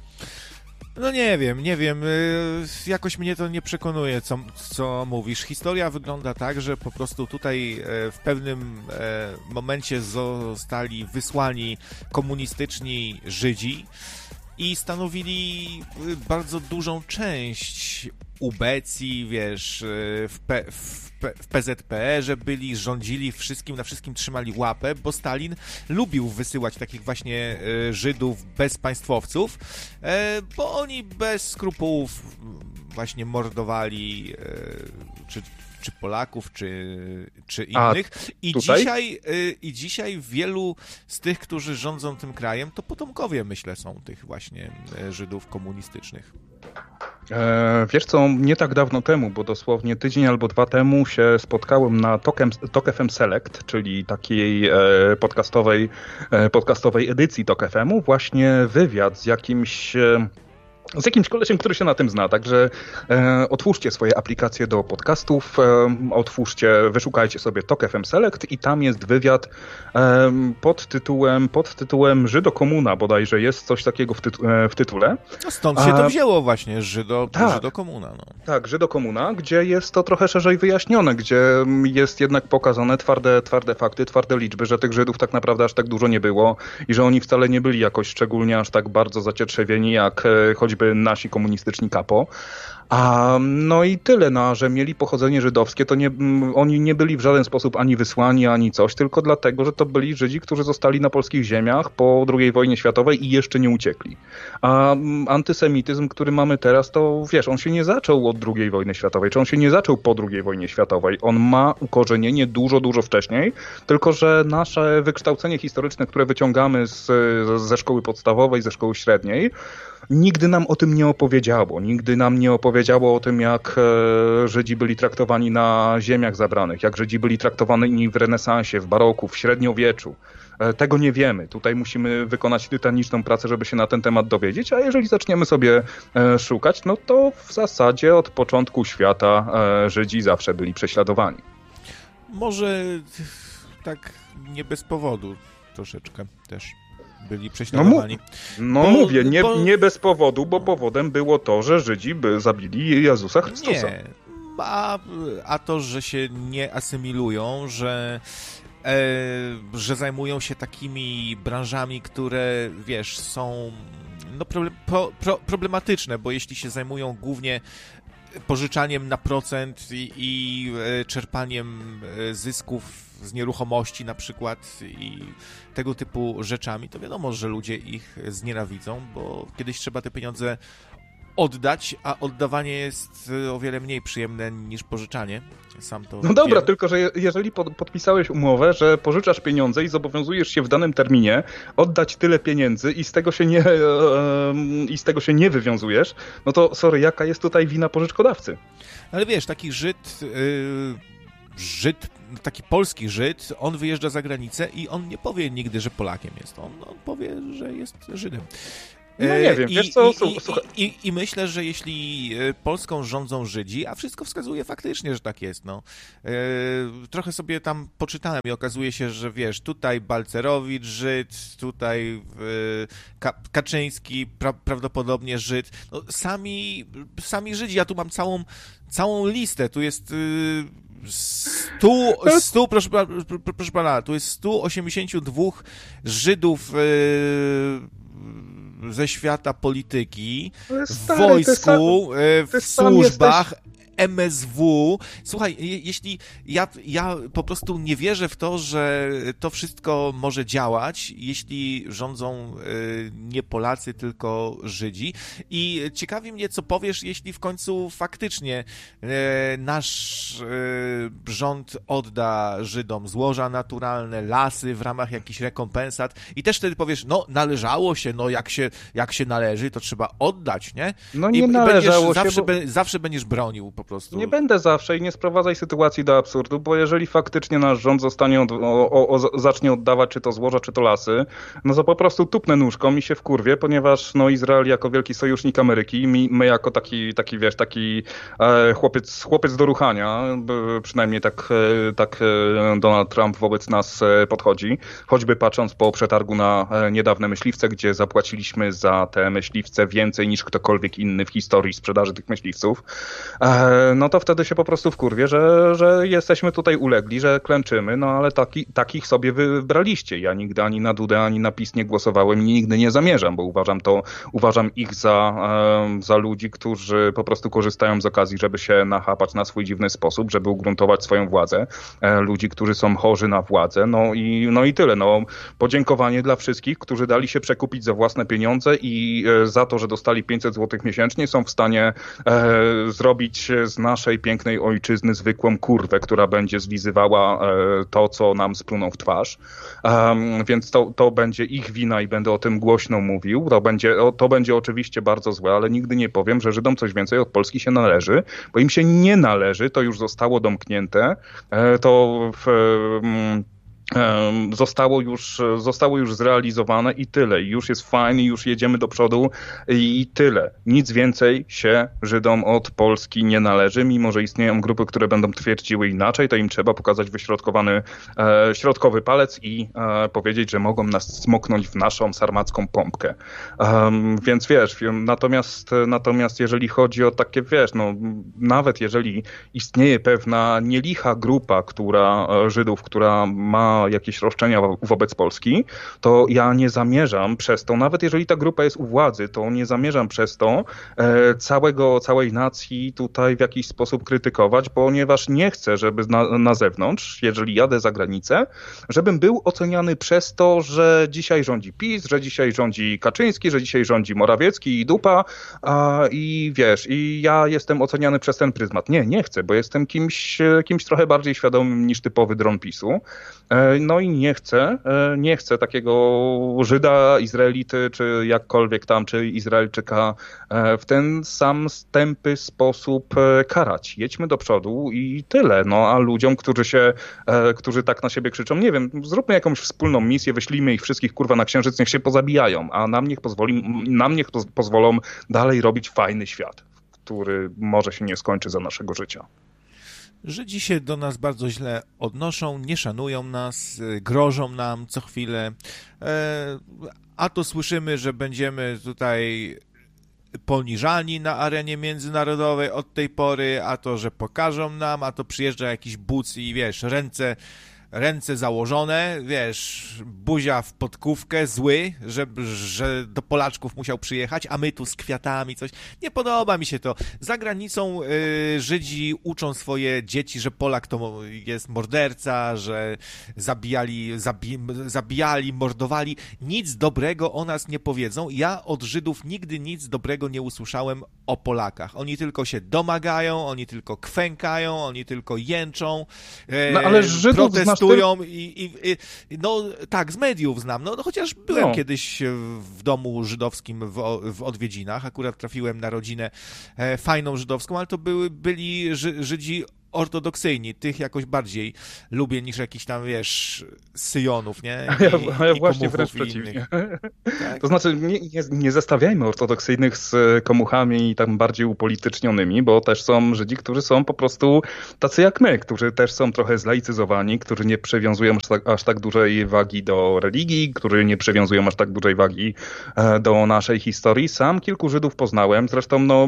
No nie wiem, nie wiem, jakoś mnie to nie przekonuje, co, co mówisz. Historia wygląda tak, że po prostu tutaj w pewnym momencie zostali wysłani komunistyczni Żydzi i stanowili bardzo dużą część ubecji, wiesz, w, P, w, P, w P Z P erze byli, rządzili wszystkim, na wszystkim trzymali łapę, bo Stalin lubił wysyłać takich właśnie Żydów bezpaństwowców, bo oni bez skrupułów właśnie mordowali czy, czy Polaków, czy, czy innych. I dzisiaj, I dzisiaj wielu z tych, którzy rządzą tym krajem, to potomkowie, myślę, są tych właśnie Żydów komunistycznych. E, wiesz co, nie tak dawno temu, bo dosłownie tydzień albo dwa temu się spotkałem na Tok F M Select, czyli takiej e, podcastowej, e, podcastowej edycji Tok F M u, właśnie wywiad z jakimś... E, Z jakimś kolesiem, który się na tym zna, także e, otwórzcie swoje aplikacje do podcastów, e, otwórzcie, wyszukajcie sobie Tok F M Select i tam jest wywiad e, pod tytułem, pod tytułem Żydokomuna, bodajże jest coś takiego w, tytu, e, w tytule. No stąd się to wzięło właśnie, Żydo, tak, Żydokomuna. No. Tak, Żydokomuna, gdzie jest to trochę szerzej wyjaśnione, gdzie jest jednak pokazane twarde, twarde fakty, twarde liczby, że tych Żydów tak naprawdę aż tak dużo nie było i że oni wcale nie byli jakoś szczególnie aż tak bardzo zacietrzewieni, jak e, choćby nasi komunistyczni kapo. A no i tyle, no, że mieli pochodzenie żydowskie, to nie, oni nie byli w żaden sposób ani wysłani, ani coś, tylko dlatego, że to byli Żydzi, którzy zostali na polskich ziemiach po drugiej wojnie światowej i jeszcze nie uciekli. A antysemityzm, który mamy teraz, to wiesz, on się nie zaczął od drugiej wojny światowej, czy on się nie zaczął po drugiej wojnie światowej. On ma ukorzenienie dużo, dużo wcześniej, tylko że nasze wykształcenie historyczne, które wyciągamy z, ze szkoły podstawowej, ze szkoły średniej, nigdy nam o tym nie opowiedziało. Nigdy nam nie opowiedziało o tym, jak Żydzi byli traktowani na ziemiach zabranych, jak Żydzi byli traktowani w renesansie, w baroku, w średniowieczu. Tego nie wiemy. Tutaj musimy wykonać tytaniczną pracę, żeby się na ten temat dowiedzieć, a jeżeli zaczniemy sobie szukać, no to w zasadzie od początku świata Żydzi zawsze byli prześladowani. Może tak nie bez powodu troszeczkę też. Byli prześladowani. No, no bo, mówię, nie, bo... nie bez powodu, bo powodem było to, że Żydzi by zabili Jezusa Chrystusa. Nie, a, a to, że się nie asymilują, że, e, że zajmują się takimi branżami, które, wiesz, są no, problem, pro, pro, problematyczne, bo jeśli się zajmują głównie pożyczaniem na procent i, i czerpaniem zysków z nieruchomości na przykład i tego typu rzeczami, to wiadomo, że ludzie ich znienawidzą, bo kiedyś trzeba te pieniądze oddać, a oddawanie jest o wiele mniej przyjemne niż pożyczanie. Sam to no dobra, wiem. tylko że je, jeżeli pod, podpisałeś umowę, że pożyczasz pieniądze i zobowiązujesz się w danym terminie oddać tyle pieniędzy i z tego się nie, e, e, i z tego się nie wywiązujesz, no to sorry, jaka jest tutaj wina pożyczkodawcy? Ale wiesz, taki Żyd, yy, Żyd, taki polski Żyd, on wyjeżdża za granicę i on nie powie nigdy, że Polakiem jest. On, on powie, że jest Żydem. No nie wiem, I, wiesz co, i, słuchaj. I, i, I myślę, że jeśli Polską rządzą Żydzi, a wszystko wskazuje faktycznie, że tak jest, no. Trochę sobie tam poczytałem i okazuje się, że wiesz, tutaj Balcerowicz Żyd, tutaj Kaczyński pra, prawdopodobnie Żyd. No, sami, sami Żydzi, ja tu mam całą, całą listę, tu jest... Stu, stu, proszę, proszę pana, tu jest sto osiemdziesiąt dwa Żydów ze świata polityki, w wojsku, w służbach, M S W. Słuchaj, jeśli ja, ja po prostu nie wierzę w to, że to wszystko może działać, jeśli rządzą nie Polacy, tylko Żydzi. I ciekawi mnie, co powiesz, jeśli w końcu faktycznie nasz rząd odda Żydom złoża naturalne, lasy w ramach jakichś rekompensat i też wtedy powiesz, no należało się, no jak się, jak się należy, to trzeba oddać, nie? No nie I należało będziesz, się, zawsze, bo... be, zawsze będziesz bronił po prostu. Nie będę zawsze i nie sprowadzaj sytuacji do absurdu, bo jeżeli faktycznie nasz rząd zostanie od, o, o, o, zacznie oddawać czy to złoża, czy to lasy, no to po prostu tupnę nóżką i się wkurwię, ponieważ no Izrael jako wielki sojusznik Ameryki, my, my jako taki, taki wiesz, taki e, chłopiec, chłopiec do ruchania, b, przynajmniej tak, e, tak e, Donald Trump wobec nas e, podchodzi, choćby patrząc po przetargu na e, niedawne myśliwce, gdzie zapłaciliśmy za te myśliwce więcej niż ktokolwiek inny w historii sprzedaży tych myśliwców. E, no to wtedy się po prostu wkurwię, że, że jesteśmy tutaj ulegli, że klęczymy, no ale taki, takich sobie wybraliście. Ja nigdy ani na Dudę, ani na PiS nie głosowałem i nigdy nie zamierzam, bo uważam to, uważam ich za, e, za ludzi, którzy po prostu korzystają z okazji, żeby się nachapać na swój dziwny sposób, żeby ugruntować swoją władzę. E, ludzi, którzy są chorzy na władzę, no i, no i tyle. No, podziękowanie dla wszystkich, którzy dali się przekupić za własne pieniądze i e, za to, że dostali pięćset złotych miesięcznie, są w stanie e, zrobić z naszej pięknej ojczyzny zwykłą kurwę, która będzie zwizywała e, to, co nam spluną w twarz. Um, więc to, to będzie ich wina i będę o tym głośno mówił. To będzie, to będzie oczywiście bardzo złe, ale nigdy nie powiem, że Żydom coś więcej od Polski się należy, bo im się nie należy, to już zostało domknięte. E, to w... Um, Zostało już, zostało już zrealizowane i tyle. I już jest fajnie, już jedziemy do przodu i tyle. Nic więcej się Żydom od Polski nie należy, mimo że istnieją grupy, które będą twierdziły inaczej, to im trzeba pokazać wyśrodkowany e, środkowy palec i e, powiedzieć, że mogą nas smoknąć w naszą sarmacką pompkę. Um, więc wiesz, natomiast, natomiast jeżeli chodzi o takie, wiesz, no nawet jeżeli istnieje pewna nielicha grupa, która Żydów, która ma jakieś roszczenia wo- wobec Polski, to ja nie zamierzam przez to, nawet jeżeli ta grupa jest u władzy, to nie zamierzam przez to e, całego, całej nacji tutaj w jakiś sposób krytykować, ponieważ nie chcę, żeby na, na zewnątrz, jeżeli jadę za granicę, żebym był oceniany przez to, że dzisiaj rządzi PiS, że dzisiaj rządzi Kaczyński, że dzisiaj rządzi Morawiecki i dupa a, i wiesz, i ja jestem oceniany przez ten pryzmat. Nie, nie chcę, bo jestem kimś, kimś trochę bardziej świadomym niż typowy dron PiSu. No i nie chcę, nie chcę takiego Żyda, Izraelity, czy jakkolwiek tam, czy Izraelczyka w ten sam stępy sposób karać. Jedźmy do przodu i tyle. No a ludziom, którzy się, którzy tak na siebie krzyczą, nie wiem, zróbmy jakąś wspólną misję, wyślijmy ich wszystkich kurwa na księżyc, niech się pozabijają, a nam niech pozwoli, nam niech pozwolą dalej robić fajny świat, który może się nie skończy za naszego życia. Żydzi się do nas bardzo źle odnoszą, nie szanują nas, grożą nam co chwilę, a to słyszymy, że będziemy tutaj poniżani na arenie międzynarodowej od tej pory, a to, że pokażą nam, a to przyjeżdża jakiś buc i wiesz, ręce... Ręce założone, wiesz, buzia w podkówkę, zły, że, że do Polaczków musiał przyjechać, a my tu z kwiatami coś. Nie podoba mi się to. Za granicą y, Żydzi uczą swoje dzieci, że Polak to jest morderca, że zabijali, zabi, zabijali, mordowali. Nic dobrego o nas nie powiedzą. Ja od Żydów nigdy nic dobrego nie usłyszałem o Polakach. Oni tylko się domagają, oni tylko kwękają, oni tylko jęczą, e, no, ale Żydów protestują znasz ty... i, i, i no tak, z mediów znam, no, no chociaż byłem no. kiedyś w domu żydowskim w, w odwiedzinach, akurat trafiłem na rodzinę e, fajną żydowską, ale to były, byli Ży, Żydzi ortodoksyjni, tych jakoś bardziej lubię niż jakiś tam, wiesz, syjonów, nie? I, a ja, a ja właśnie wręcz innych. przeciwnie. Tak? To znaczy, nie, nie, nie zestawiajmy ortodoksyjnych z komuchami i tam bardziej upolitycznionymi, bo też są Żydzi, którzy są po prostu tacy jak my, którzy też są trochę zlaicyzowani, którzy nie przywiązują aż tak, aż tak dużej wagi do religii, którzy nie przywiązują aż tak dużej wagi do naszej historii. Sam kilku Żydów poznałem, zresztą no,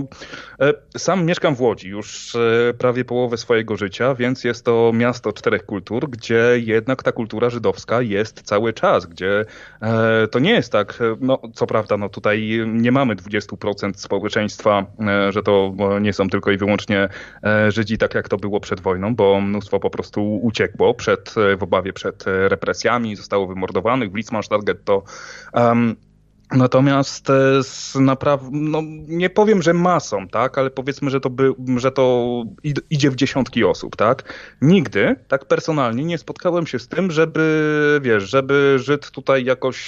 sam mieszkam w Łodzi już prawie połowę swojego swojego życia, więc jest to miasto czterech kultur, gdzie jednak ta kultura żydowska jest cały czas, gdzie e, to nie jest tak, no co prawda, no tutaj nie mamy dwadzieścia procent społeczeństwa, e, że to nie są tylko i wyłącznie e, Żydzi, tak jak to było przed wojną, bo mnóstwo po prostu uciekło przed, w obawie przed represjami, zostało wymordowanych, Blitzmann, getto. Um, Natomiast z naprawdę, no nie powiem, że masą, tak, ale powiedzmy, że to, by, że to idzie w dziesiątki osób, tak. Nigdy, tak personalnie, nie spotkałem się z tym, żeby, wiesz, żeby Żyd tutaj jakoś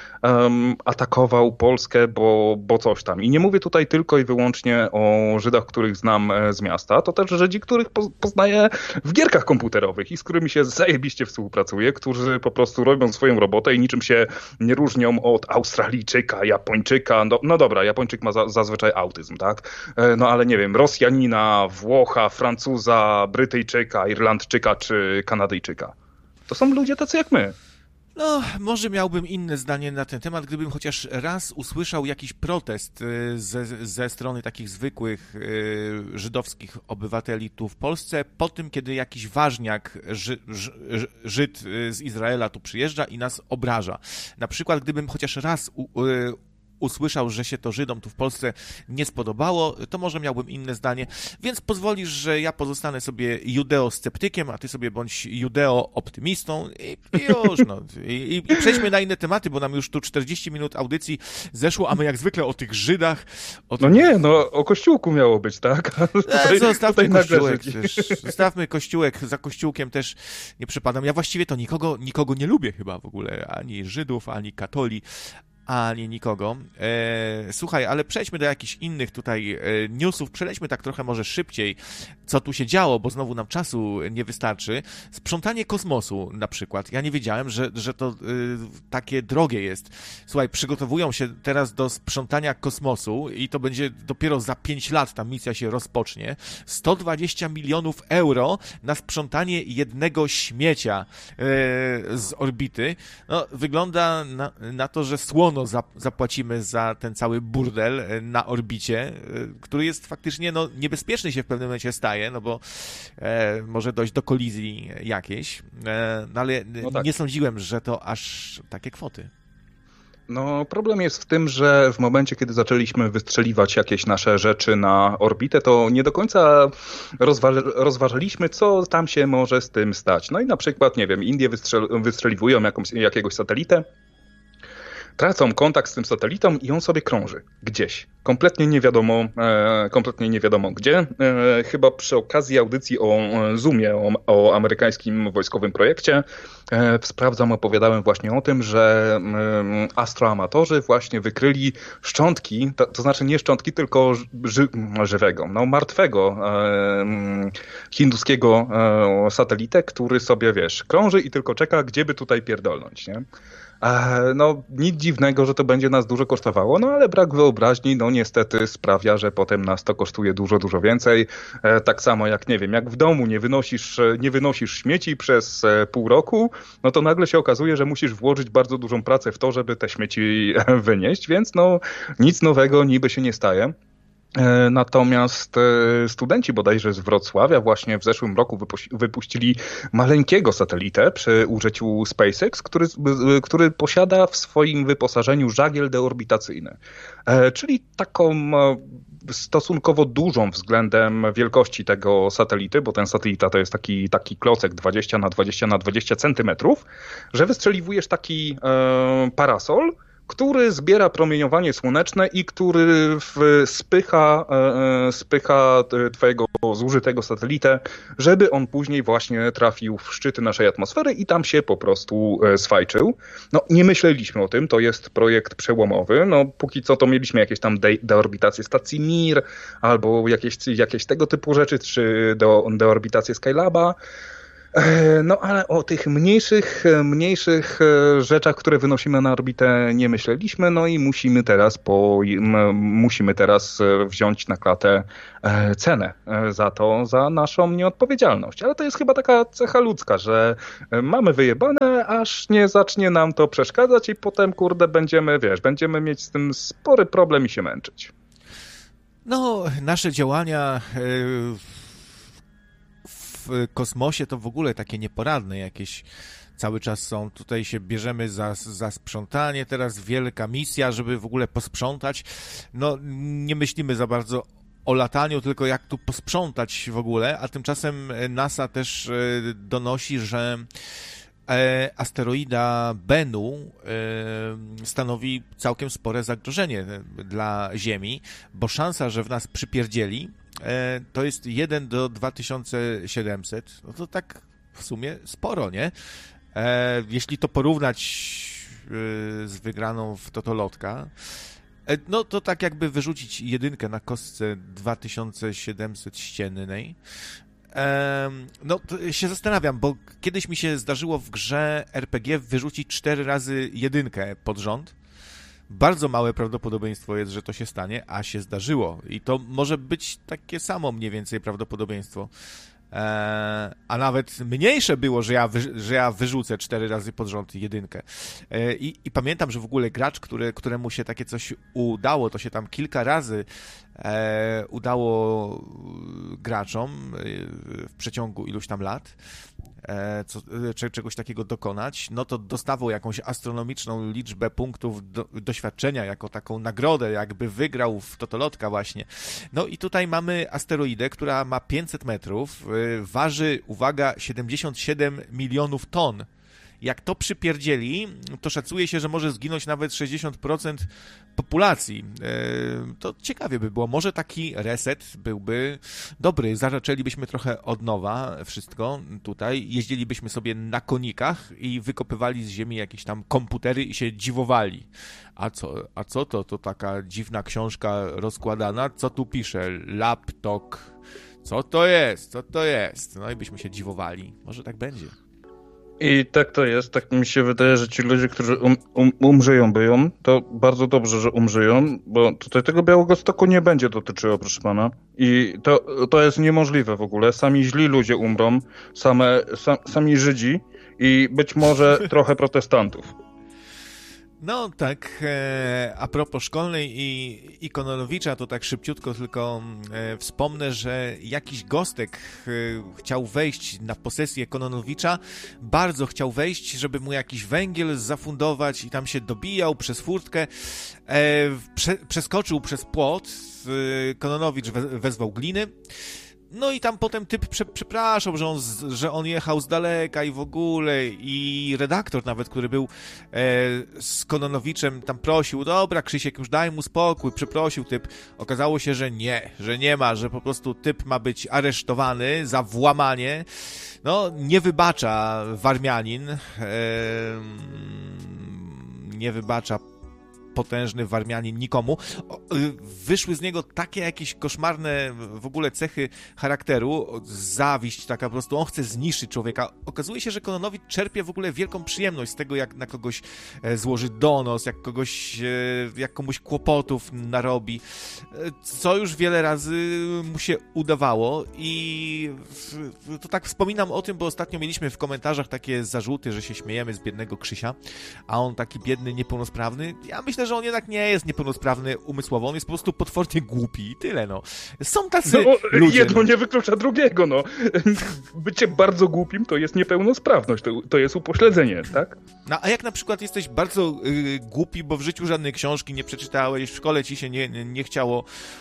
um, atakował Polskę, bo, bo coś tam. I nie mówię tutaj tylko i wyłącznie o Żydach, których znam z miasta, to też Żydzi, których poznaję w gierkach komputerowych i z którymi się zajebiście współpracuję, którzy po prostu robią swoją robotę i niczym się nie różnią od Australii, Japończyka, no, no dobra, Japończyk ma za, zazwyczaj autyzm, tak? No ale nie wiem, Rosjanina, Włocha, Francuza, Brytyjczyka, Irlandczyka czy Kanadyjczyka. To są ludzie tacy jak my. No, może miałbym inne zdanie na ten temat, gdybym chociaż raz usłyszał jakiś protest ze, ze strony takich zwykłych y, żydowskich obywateli tu w Polsce, po tym, kiedy jakiś ważniak ży, ży, Żyd z Izraela tu przyjeżdża i nas obraża. Na przykład, gdybym chociaż raz u, y, usłyszał, że się to Żydom tu w Polsce nie spodobało, to może miałbym inne zdanie, więc pozwolisz, że ja pozostanę sobie judeo-sceptykiem, a ty sobie bądź judeo-optymistą i, i już, no. I, I przejdźmy na inne tematy, bo nam już tu czterdzieści minut audycji zeszło, a my jak zwykle o tych Żydach... O no tych... nie, no o Kościółku miało być, tak? Tutaj, e, zostawmy Kościółek też. Zostawmy Kościółek, za Kościółkiem też nie przepadam. Ja właściwie to nikogo, nikogo nie lubię chyba w ogóle, ani Żydów, ani katoli, ani nikogo. E, słuchaj, ale przejdźmy do jakichś innych tutaj e, newsów, przelećmy tak trochę może szybciej, co tu się działo, bo znowu nam czasu nie wystarczy. Sprzątanie kosmosu na przykład. Ja nie wiedziałem, że, że to e, takie drogie jest. Słuchaj, przygotowują się teraz do sprzątania kosmosu i to będzie dopiero za pięć lat ta misja się rozpocznie. sto dwadzieścia milionów euro na sprzątanie jednego śmiecia e, z orbity. No, wygląda na, na to, że słono zapłacimy za ten cały burdel na orbicie, który jest faktycznie no, niebezpieczny się w pewnym momencie staje, no bo e, może dojść do kolizji jakiejś, e, no ale no tak. Nie sądziłem, że to aż takie kwoty. No, problem jest w tym, że w momencie, kiedy zaczęliśmy wystrzeliwać jakieś nasze rzeczy na orbitę, to nie do końca rozwa- rozważaliśmy, co tam się może z tym stać. No i na przykład, nie wiem, Indie wystrzel- wystrzeliwują jakąś, jakiegoś satelitę, tracą kontakt z tym satelitą i on sobie krąży gdzieś. Kompletnie nie wiadomo, e, kompletnie nie wiadomo gdzie. E, chyba przy okazji audycji o Zoomie, o, o amerykańskim wojskowym projekcie, e, sprawdzam, opowiadałem właśnie o tym, że e, astroamatorzy właśnie wykryli szczątki, to, to znaczy nie szczątki, tylko ży, żywego, no martwego e, hinduskiego e, satelitę, który sobie, wiesz, krąży i tylko czeka, gdzie by tutaj pierdolnąć, nie? No, nic dziwnego, że to będzie nas dużo kosztowało, no ale brak wyobraźni, no niestety sprawia, że potem nas to kosztuje dużo, dużo więcej. Tak samo jak, nie wiem, jak w domu nie wynosisz, nie wynosisz śmieci przez pół roku, no to nagle się okazuje, że musisz włożyć bardzo dużą pracę w to, żeby te śmieci wynieść, więc no nic nowego niby się nie staje. Natomiast studenci bodajże z Wrocławia właśnie w zeszłym roku wypuścili maleńkiego satelitę przy użyciu SpaceX, który, który posiada w swoim wyposażeniu żagiel deorbitacyjny. Czyli taką stosunkowo dużą względem wielkości tego satelity, bo ten satelita to jest taki, taki klocek dwadzieścia na dwadzieścia na dwadzieścia centymetrów, że wystrzeliwujesz taki parasol, który zbiera promieniowanie słoneczne i który w, spycha, e, spycha twojego zużytego satelitę, żeby on później właśnie trafił w szczyty naszej atmosfery i tam się po prostu e, swajczył. No nie myśleliśmy o tym, to jest projekt przełomowy. No póki co to mieliśmy jakieś tam de- deorbitacje stacji Mir albo jakieś, jakieś tego typu rzeczy, czy de- deorbitacje Skylaba. No ale o tych mniejszych, mniejszych rzeczach, które wynosimy na orbitę, nie myśleliśmy, no i musimy teraz po, musimy teraz wziąć na klatę cenę za to, za naszą nieodpowiedzialność. Ale to jest chyba taka cecha ludzka, że mamy wyjebane, aż nie zacznie nam to przeszkadzać i potem, kurde, będziemy, wiesz, będziemy mieć z tym spory problem i się męczyć. No, nasze działania w kosmosie to w ogóle takie nieporadne jakieś cały czas są. Tutaj się bierzemy za, za sprzątanie, teraz wielka misja, żeby w ogóle posprzątać. No, nie myślimy za bardzo o lataniu, tylko jak tu posprzątać w ogóle, a tymczasem NASA też donosi, że asteroida Bennu stanowi całkiem spore zagrożenie dla Ziemi, bo szansa, że w nas przypierdzieli, to jest jeden do dwa tysiące siedemset. No to tak w sumie sporo, nie? Jeśli to porównać z wygraną w Totolotka, no to tak jakby wyrzucić jedynkę na kostce dwa tysiące siedemset ściennej. No to się zastanawiam, bo kiedyś mi się zdarzyło w grze er pe gie wyrzucić cztery razy jedynkę pod rząd. Bardzo małe prawdopodobieństwo jest, że to się stanie, a się zdarzyło. I to może być takie samo mniej więcej prawdopodobieństwo. Eee, a nawet mniejsze było, że ja, wy, że ja wyrzucę cztery razy pod rząd jedynkę. Eee, i, I pamiętam, że w ogóle gracz, który, któremu się takie coś udało, to się tam kilka razy e, udało graczom w przeciągu iluś tam lat e, co, czegoś takiego dokonać, no to dostawał jakąś astronomiczną liczbę punktów do, doświadczenia, jako taką nagrodę, jakby wygrał w Totolotka właśnie. No i tutaj mamy asteroidę, która ma pięćset metrów, waży, uwaga, siedemdziesiąt siedem milionów ton. Jak to przypierdzieli, to szacuje się, że może zginąć nawet sześćdziesiąt procent populacji. To ciekawie by było. Może taki reset byłby dobry. Zaczęlibyśmy trochę od nowa wszystko tutaj. Jeździlibyśmy sobie na konikach i wykopywali z ziemi jakieś tam komputery i się dziwowali. A co, a co to? To taka dziwna książka rozkładana. Co tu pisze? Laptop. Co to jest? Co to jest? No i byśmy się dziwowali. Może tak będzie. I tak to jest, tak mi się wydaje, że ci ludzie, którzy um, um, umrzyją byją, to bardzo dobrze, że umrzyją, bo tutaj tego Białegostoku nie będzie dotyczyło, proszę pana. I to, to jest niemożliwe w ogóle. Sami źli ludzie umrą, same, sam, sami Żydzi i być może trochę protestantów. No tak, e, a propos szkolnej i, i Kononowicza, to tak szybciutko tylko e, wspomnę, że jakiś gostek e, chciał wejść na posesję Kononowicza, bardzo chciał wejść, żeby mu jakiś węgiel zafundować i tam się dobijał przez furtkę, e, prze, przeskoczył przez płot, e, Kononowicz we, wezwał gliny. No i tam potem typ prze, przepraszał, że on, z, że on jechał z daleka i w ogóle i redaktor nawet, który był e, z Kononowiczem, tam prosił, dobra Krzysiek, już daj mu spokój, przeprosił typ. Okazało się, że nie, że nie ma, że po prostu typ ma być aresztowany za włamanie. No, nie wybacza Warmianin, e, nie wybacza potężny Warmianin nikomu. Wyszły z niego takie jakieś koszmarne w ogóle cechy charakteru, zawiść taka po prostu, on chce zniszczyć człowieka. Okazuje się, że Kononowicz czerpie w ogóle wielką przyjemność z tego, jak na kogoś złoży donos, jak kogoś, jak komuś kłopotów narobi, co już wiele razy mu się udawało i to tak wspominam o tym, bo ostatnio mieliśmy w komentarzach takie zarzuty, że się śmiejemy z biednego Krzysia, a on taki biedny, niepełnosprawny. Ja myślę, że on jednak nie jest niepełnosprawny umysłowo, on jest po prostu potwornie głupi i tyle, no. Są tacy no, ludzie. Jedno nie wyklucza drugiego, no. Bycie bardzo głupim to jest niepełnosprawność, to, to jest upośledzenie, tak? No, a jak na przykład jesteś bardzo y, głupi, bo w życiu żadnej książki nie przeczytałeś, w szkole ci się nie, nie, nie chciało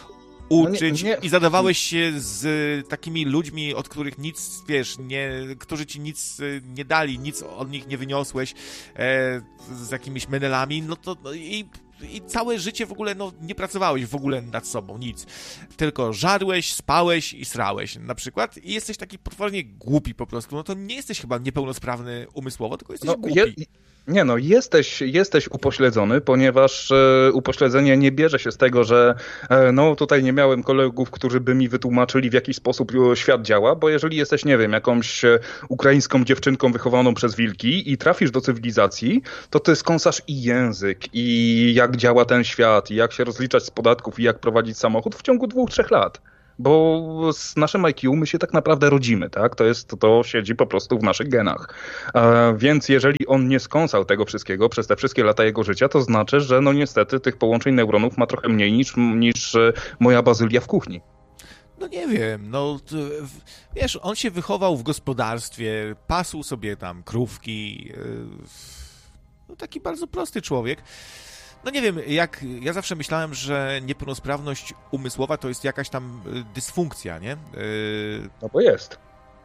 uczyć no nie, nie. i zadawałeś się z takimi ludźmi, od których nic, wiesz, nie, którzy ci nic nie dali, nic od nich nie wyniosłeś, e, z jakimiś menelami, no to no i, i całe życie w ogóle, no nie pracowałeś w ogóle nad sobą, nic. Tylko żarłeś, spałeś i srałeś na przykład i jesteś taki potwornie głupi po prostu, no to nie jesteś chyba niepełnosprawny umysłowo, tylko jesteś no, głupi. Je... Nie no, jesteś, jesteś upośledzony, ponieważ e, upośledzenie nie bierze się z tego, że e, no tutaj nie miałem kolegów, którzy by mi wytłumaczyli, w jaki sposób świat działa, bo jeżeli jesteś, nie wiem, jakąś e, ukraińską dziewczynką wychowaną przez wilki i trafisz do cywilizacji, to ty skąsasz i język, i jak działa ten świat, i jak się rozliczać z podatków, i jak prowadzić samochód w ciągu dwóch, trzech lat. Bo z naszym I Q my się tak naprawdę rodzimy, tak? To jest, to siedzi po prostu w naszych genach. E, więc jeżeli on nie skąsał tego wszystkiego przez te wszystkie lata jego życia, to znaczy, że no niestety tych połączeń neuronów ma trochę mniej niż, niż moja bazylia w kuchni. No nie wiem, no to, wiesz, on się wychował w gospodarstwie, pasł sobie tam krówki, no taki bardzo prosty człowiek. No nie wiem, jak ja zawsze myślałem, że niepełnosprawność umysłowa to jest jakaś tam dysfunkcja, nie? Yy... No bo jest.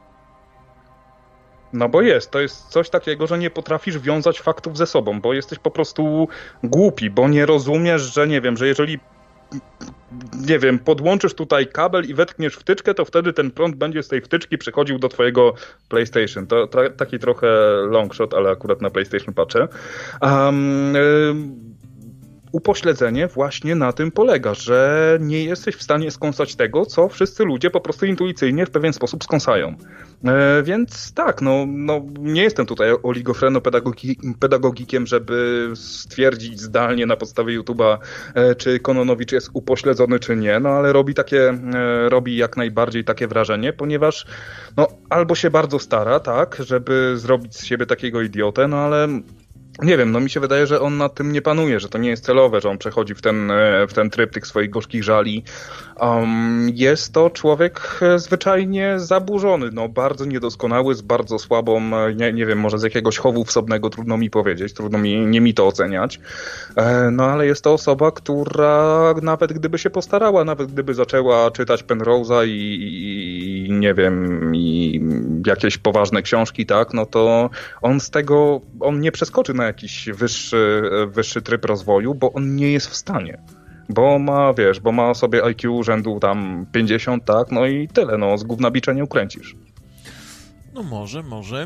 No bo jest. To jest coś takiego, że nie potrafisz wiązać faktów ze sobą, bo jesteś po prostu głupi, bo nie rozumiesz, że nie wiem, że jeżeli nie wiem, podłączysz tutaj kabel i wetkniesz wtyczkę, to wtedy ten prąd będzie z tej wtyczki przechodził do twojego PlayStation. To tra- taki trochę long shot, ale akurat na PlayStation patrzę. Um, yy... Upośledzenie właśnie na tym polega, że nie jesteś w stanie skąsać tego, co wszyscy ludzie po prostu intuicyjnie w pewien sposób skąsają. E, więc tak, no, no nie jestem tutaj oligofreno-pedagogikiem, żeby stwierdzić zdalnie na podstawie YouTube'a, e, czy Kononowicz jest upośledzony, czy nie, no ale robi takie, e, robi jak najbardziej takie wrażenie, ponieważ no, albo się bardzo stara, tak, żeby zrobić z siebie takiego idiotę, no ale nie wiem, no mi się wydaje, że on nad tym nie panuje, że to nie jest celowe, że on przechodzi w ten, w ten tryb tych swoich gorzkich żali. Um, jest to człowiek zwyczajnie zaburzony, no bardzo niedoskonały, z bardzo słabą, nie, nie wiem, może z jakiegoś chowu wsobnego, trudno mi powiedzieć, trudno mi, nie mi to oceniać. E, no ale jest to osoba, która nawet gdyby się postarała, nawet gdyby zaczęła czytać Penrose'a i, i, i nie wiem, i jakieś poważne książki, tak, no to on z tego, on nie przeskoczy na jakiś wyższy, wyższy tryb rozwoju, bo on nie jest w stanie. Bo ma, wiesz, bo ma sobie I Q rzędu tam pięćdziesiąt, tak, no i tyle, no z gówna bicza nie ukręcisz. No może, może.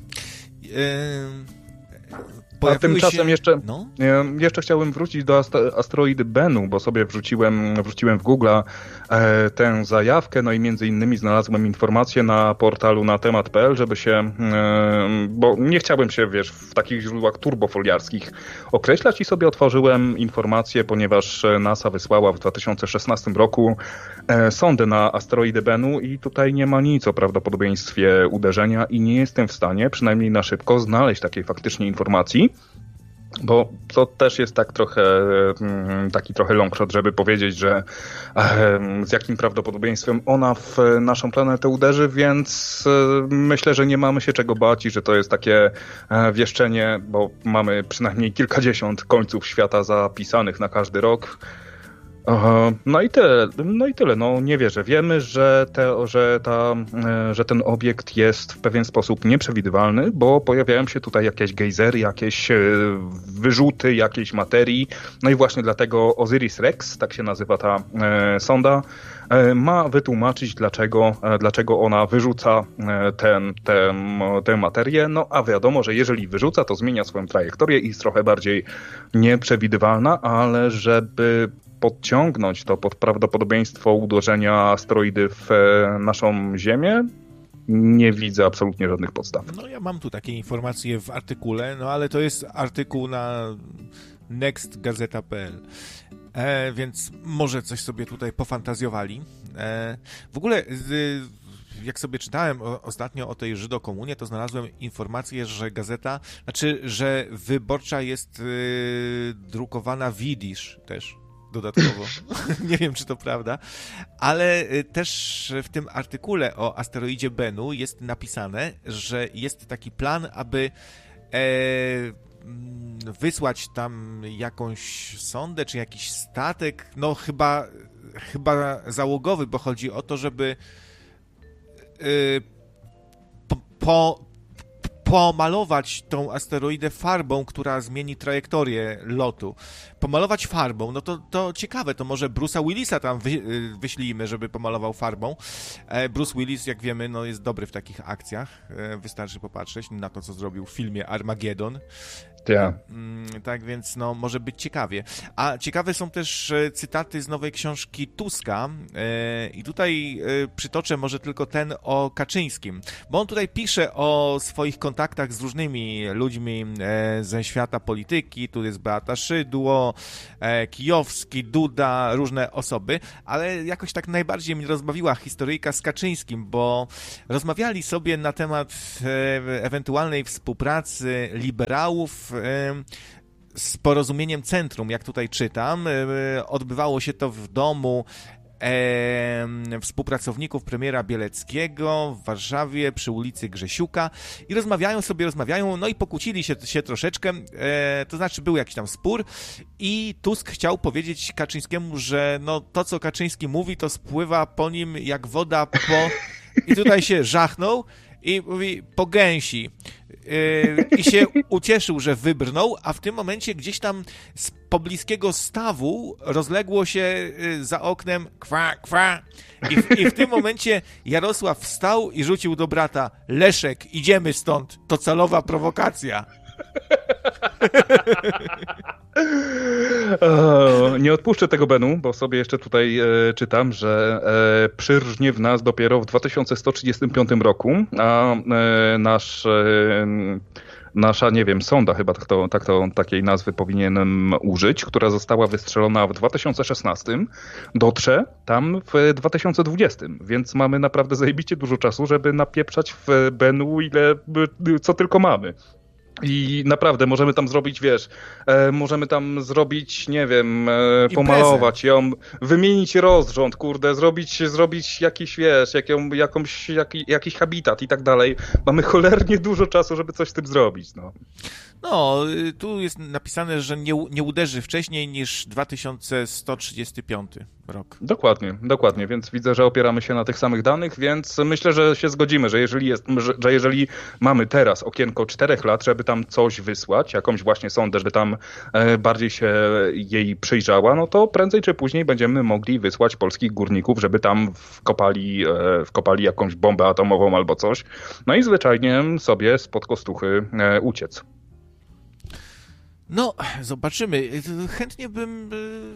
Yy... A tymczasem się... jeszcze, no? jeszcze chciałbym wrócić do asteroidy Bennu, bo sobie wrzuciłem, wrzuciłem w Google'a e, tę zajawkę, no i między innymi znalazłem informację na portalu na temat kropka p l, żeby się, e, bo nie chciałbym się, wiesz, w takich źródłach turbofoliarskich określać i sobie otworzyłem informację, ponieważ NASA wysłała w dwa tysiące szesnastym roku e, sondę na asteroidy Bennu i tutaj nie ma nic o prawdopodobieństwie uderzenia i nie jestem w stanie, przynajmniej na szybko, znaleźć takiej faktycznie informacji. Bo to też jest tak trochę, taki trochę long shot, żeby powiedzieć, że z jakim prawdopodobieństwem ona w naszą planetę uderzy, więc myślę, że nie mamy się czego bać i że to jest takie wieszczenie, bo mamy przynajmniej kilkadziesiąt końców świata zapisanych na każdy rok. No i tyle, no i tyle, no nie wierzę. Wiemy, że, te, że, ta, że ten obiekt jest w pewien sposób nieprzewidywalny, bo pojawiają się tutaj jakieś gejzery, jakieś wyrzuty jakiejś materii. No i właśnie dlatego Osiris-Rex, tak się nazywa ta e, sonda, e, ma wytłumaczyć, dlaczego, e, dlaczego ona wyrzuca ten, ten, tę materię. No a wiadomo, że jeżeli wyrzuca, to zmienia swoją trajektorię i jest trochę bardziej nieprzewidywalna, ale żeby podciągnąć to pod prawdopodobieństwo uderzenia asteroidy w naszą Ziemię, nie widzę absolutnie żadnych podstaw. No ja mam tu takie informacje w artykule, no ale to jest artykuł na next gazeta kropka p l, e, więc może coś sobie tutaj pofantazjowali. E, w ogóle z, jak sobie czytałem o, ostatnio o tej Żydokomunie, to znalazłem informację, że gazeta, znaczy, że Wyborcza jest y, drukowana w jidysz też. Dodatkowo. Nie wiem, czy to prawda, ale też w tym artykule o asteroidzie Bennu jest napisane, że jest taki plan, aby e, wysłać tam jakąś sondę, czy jakiś statek, no chyba, chyba załogowy, bo chodzi o to, żeby y, po, po pomalować tą asteroidę farbą, która zmieni trajektorię lotu. Pomalować farbą, no to, to ciekawe, to może Bruce'a Willisa tam wy, wyślijmy, żeby pomalował farbą. Bruce Willis, jak wiemy, no jest dobry w takich akcjach. Wystarczy popatrzeć na to, co zrobił w filmie Armageddon. Yeah. Tak więc, no, może być ciekawie. A ciekawe są też cytaty z nowej książki Tuska i tutaj przytoczę może tylko ten o Kaczyńskim, bo on tutaj pisze o swoich kontaktach z różnymi ludźmi ze świata polityki. Tu jest Beata Szydło, Kijowski, Duda, różne osoby, ale jakoś tak najbardziej mnie rozbawiła historyjka z Kaczyńskim, bo rozmawiali sobie na temat ewentualnej współpracy liberałów z Porozumieniem Centrum, jak tutaj czytam. Odbywało się to w domu e, współpracowników premiera Bieleckiego w Warszawie przy ulicy Grzesiuka i rozmawiają sobie, rozmawiają, no i pokłócili się, się troszeczkę, e, to znaczy był jakiś tam spór i Tusk chciał powiedzieć Kaczyńskiemu, że no to, co Kaczyński mówi, to spływa po nim jak woda po... I tutaj się żachnął i mówi po gęsi. Yy, I się ucieszył, że wybrnął, a w tym momencie gdzieś tam z pobliskiego stawu rozległo się yy, za oknem kwa, kwa. I w, I w tym momencie Jarosław wstał i rzucił do brata: Leszek, idziemy stąd, to celowa prowokacja. O, nie odpuszczę tego Benu, bo sobie jeszcze tutaj e, czytam, że e, przyrżnie w nas dopiero w dwa tysiące sto trzydziestym piątym roku, a e, nasz, e, nasza, nie wiem, sonda chyba tak to, tak to, takiej nazwy powinienem użyć, która została wystrzelona w dwa tysiące szesnastym, dotrze tam w dwa tysiące dwudziestym, więc mamy naprawdę zajebiście dużo czasu, żeby napieprzać w Benu ile, co tylko mamy. I naprawdę możemy tam zrobić, wiesz, e, możemy tam zrobić, nie wiem, e, pomalować ją, wymienić rozrząd, kurde, zrobić, zrobić jakiś, wiesz, jaką, jakąś, jaki, jakiś habitat i tak dalej. Mamy cholernie dużo czasu, żeby coś z tym zrobić, no. No, tu jest napisane, że nie, nie uderzy wcześniej niż dwa tysiące sto trzydziesty piąty rok. Dokładnie, dokładnie, więc widzę, że opieramy się na tych samych danych, więc myślę, że się zgodzimy, że jeżeli jest, że, że jeżeli mamy teraz okienko czterech lat, żeby tam coś wysłać, jakąś właśnie sondę, żeby tam e, bardziej się jej przyjrzała, no to prędzej czy później będziemy mogli wysłać polskich górników, żeby tam wkopali, e, wkopali jakąś bombę atomową albo coś, no i zwyczajnie sobie spod kostuchy e, uciec. No, zobaczymy. Chętnie bym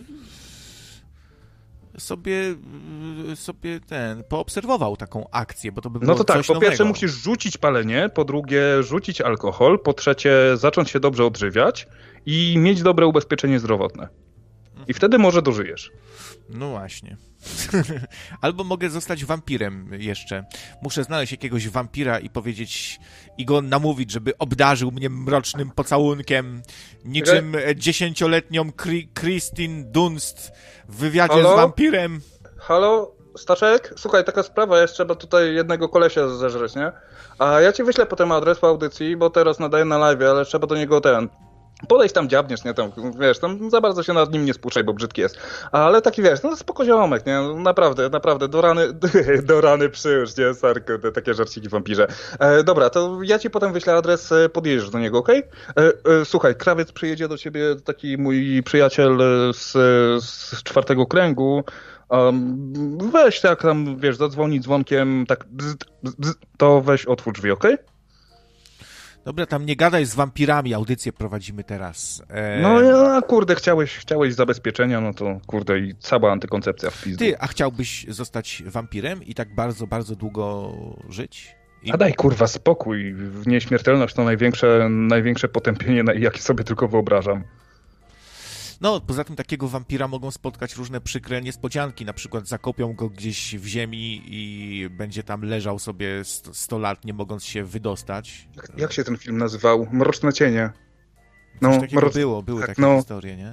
sobie, sobie ten, poobserwował taką akcję, bo to by było No to tak, coś po nowego. pierwsze musisz rzucić palenie, po drugie rzucić alkohol, po trzecie zacząć się dobrze odżywiać i mieć dobre ubezpieczenie zdrowotne. I wtedy może dożyjesz. No właśnie. Albo mogę zostać wampirem jeszcze. Muszę znaleźć jakiegoś wampira i powiedzieć, i go namówić, żeby obdarzył mnie mrocznym pocałunkiem, niczym dziesięcioletnią Kri- Kristine Dunst w wywiadzie Halo? z wampirem. Halo, Staszek? Słuchaj, taka sprawa jest, trzeba tutaj jednego kolesia zeżreć, nie? A ja ci wyślę potem adres po audycji, bo teraz nadaję na live, ale trzeba do niego ten... Podejść tam, dziabniesz, nie, tam, wiesz, tam za bardzo się nad nim nie spuszczaj, bo brzydki jest. Ale taki, wiesz, no spoko ziomek, nie, naprawdę, naprawdę, do rany, do rany przyłóż, nie, Sarko, te takie żarciki wampirze. E, dobra, to ja ci potem wyślę adres, podjedziesz do niego, okej? Okay? E, e, słuchaj, krawiec przyjedzie do ciebie, taki mój przyjaciel z, z czwartego kręgu, um, weź tak tam, wiesz, zadzwoni dzwonkiem, tak, bzz, bzz, bzz, to weź otwórz drzwi, okej? Okay? Dobra, tam nie gadaj z wampirami, audycję prowadzimy teraz. E... No ja, kurde, chciałeś, chciałeś zabezpieczenia, no to kurde i cała antykoncepcja w pizdu. Ty, a chciałbyś zostać wampirem i tak bardzo, bardzo długo żyć? I... A daj kurwa spokój, nieśmiertelność to największe, największe potępienie, jakie sobie tylko wyobrażam. No, poza tym takiego wampira mogą spotkać różne przykre niespodzianki, na przykład zakopią go gdzieś w ziemi i będzie tam leżał sobie sto lat, nie mogąc się wydostać. Jak, jak się ten film nazywał? Mroczne cienie. No, Coś takiego mroc... było, były tak, takie no. historie, nie?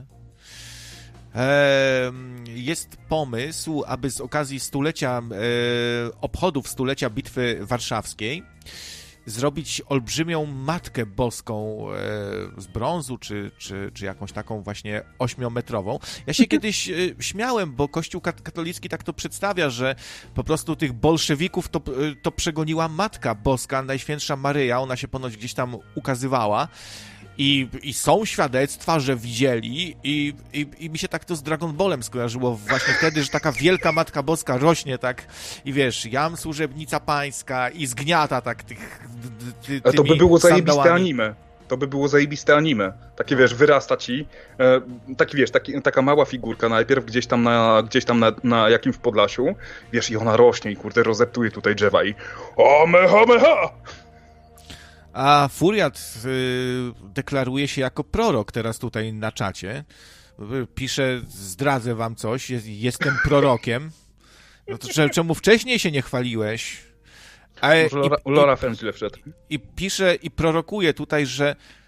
E, jest pomysł, aby z okazji stulecia, e, obchodów stulecia Bitwy Warszawskiej zrobić olbrzymią Matkę Boską e, z brązu, czy, czy, czy jakąś taką właśnie ośmiometrową. Ja się kiedyś e, śmiałem, bo Kościół katolicki tak to przedstawia, że po prostu tych bolszewików to, to przegoniła Matka Boska, Najświętsza Maryja, ona się ponoć gdzieś tam ukazywała. I, I są świadectwa, że widzieli i, i, i mi się tak to z Dragon Ballem skojarzyło właśnie wtedy, że taka wielka Matka Boska rośnie tak i wiesz, jam służebnica pańska i zgniata tak tych ty, A to by było zajebiste sandałami. anime. To by było zajebiste anime. Takie wiesz, wyrasta ci, e, taki wiesz, taki, taka mała figurka najpierw gdzieś tam na, gdzieś tam na, na jakimś Podlasiu, wiesz, i ona rośnie i kurde rozeptuje tutaj drzewa i omeha, meha! A Furiat y, deklaruje się jako prorok teraz tutaj na czacie. Pisze, zdradzę wam coś, jest, jestem prorokiem. No to czemu wcześniej się nie chwaliłeś? A, Może Lora, i, Lora Fem źle wszedł. I pisze i prorokuje tutaj, że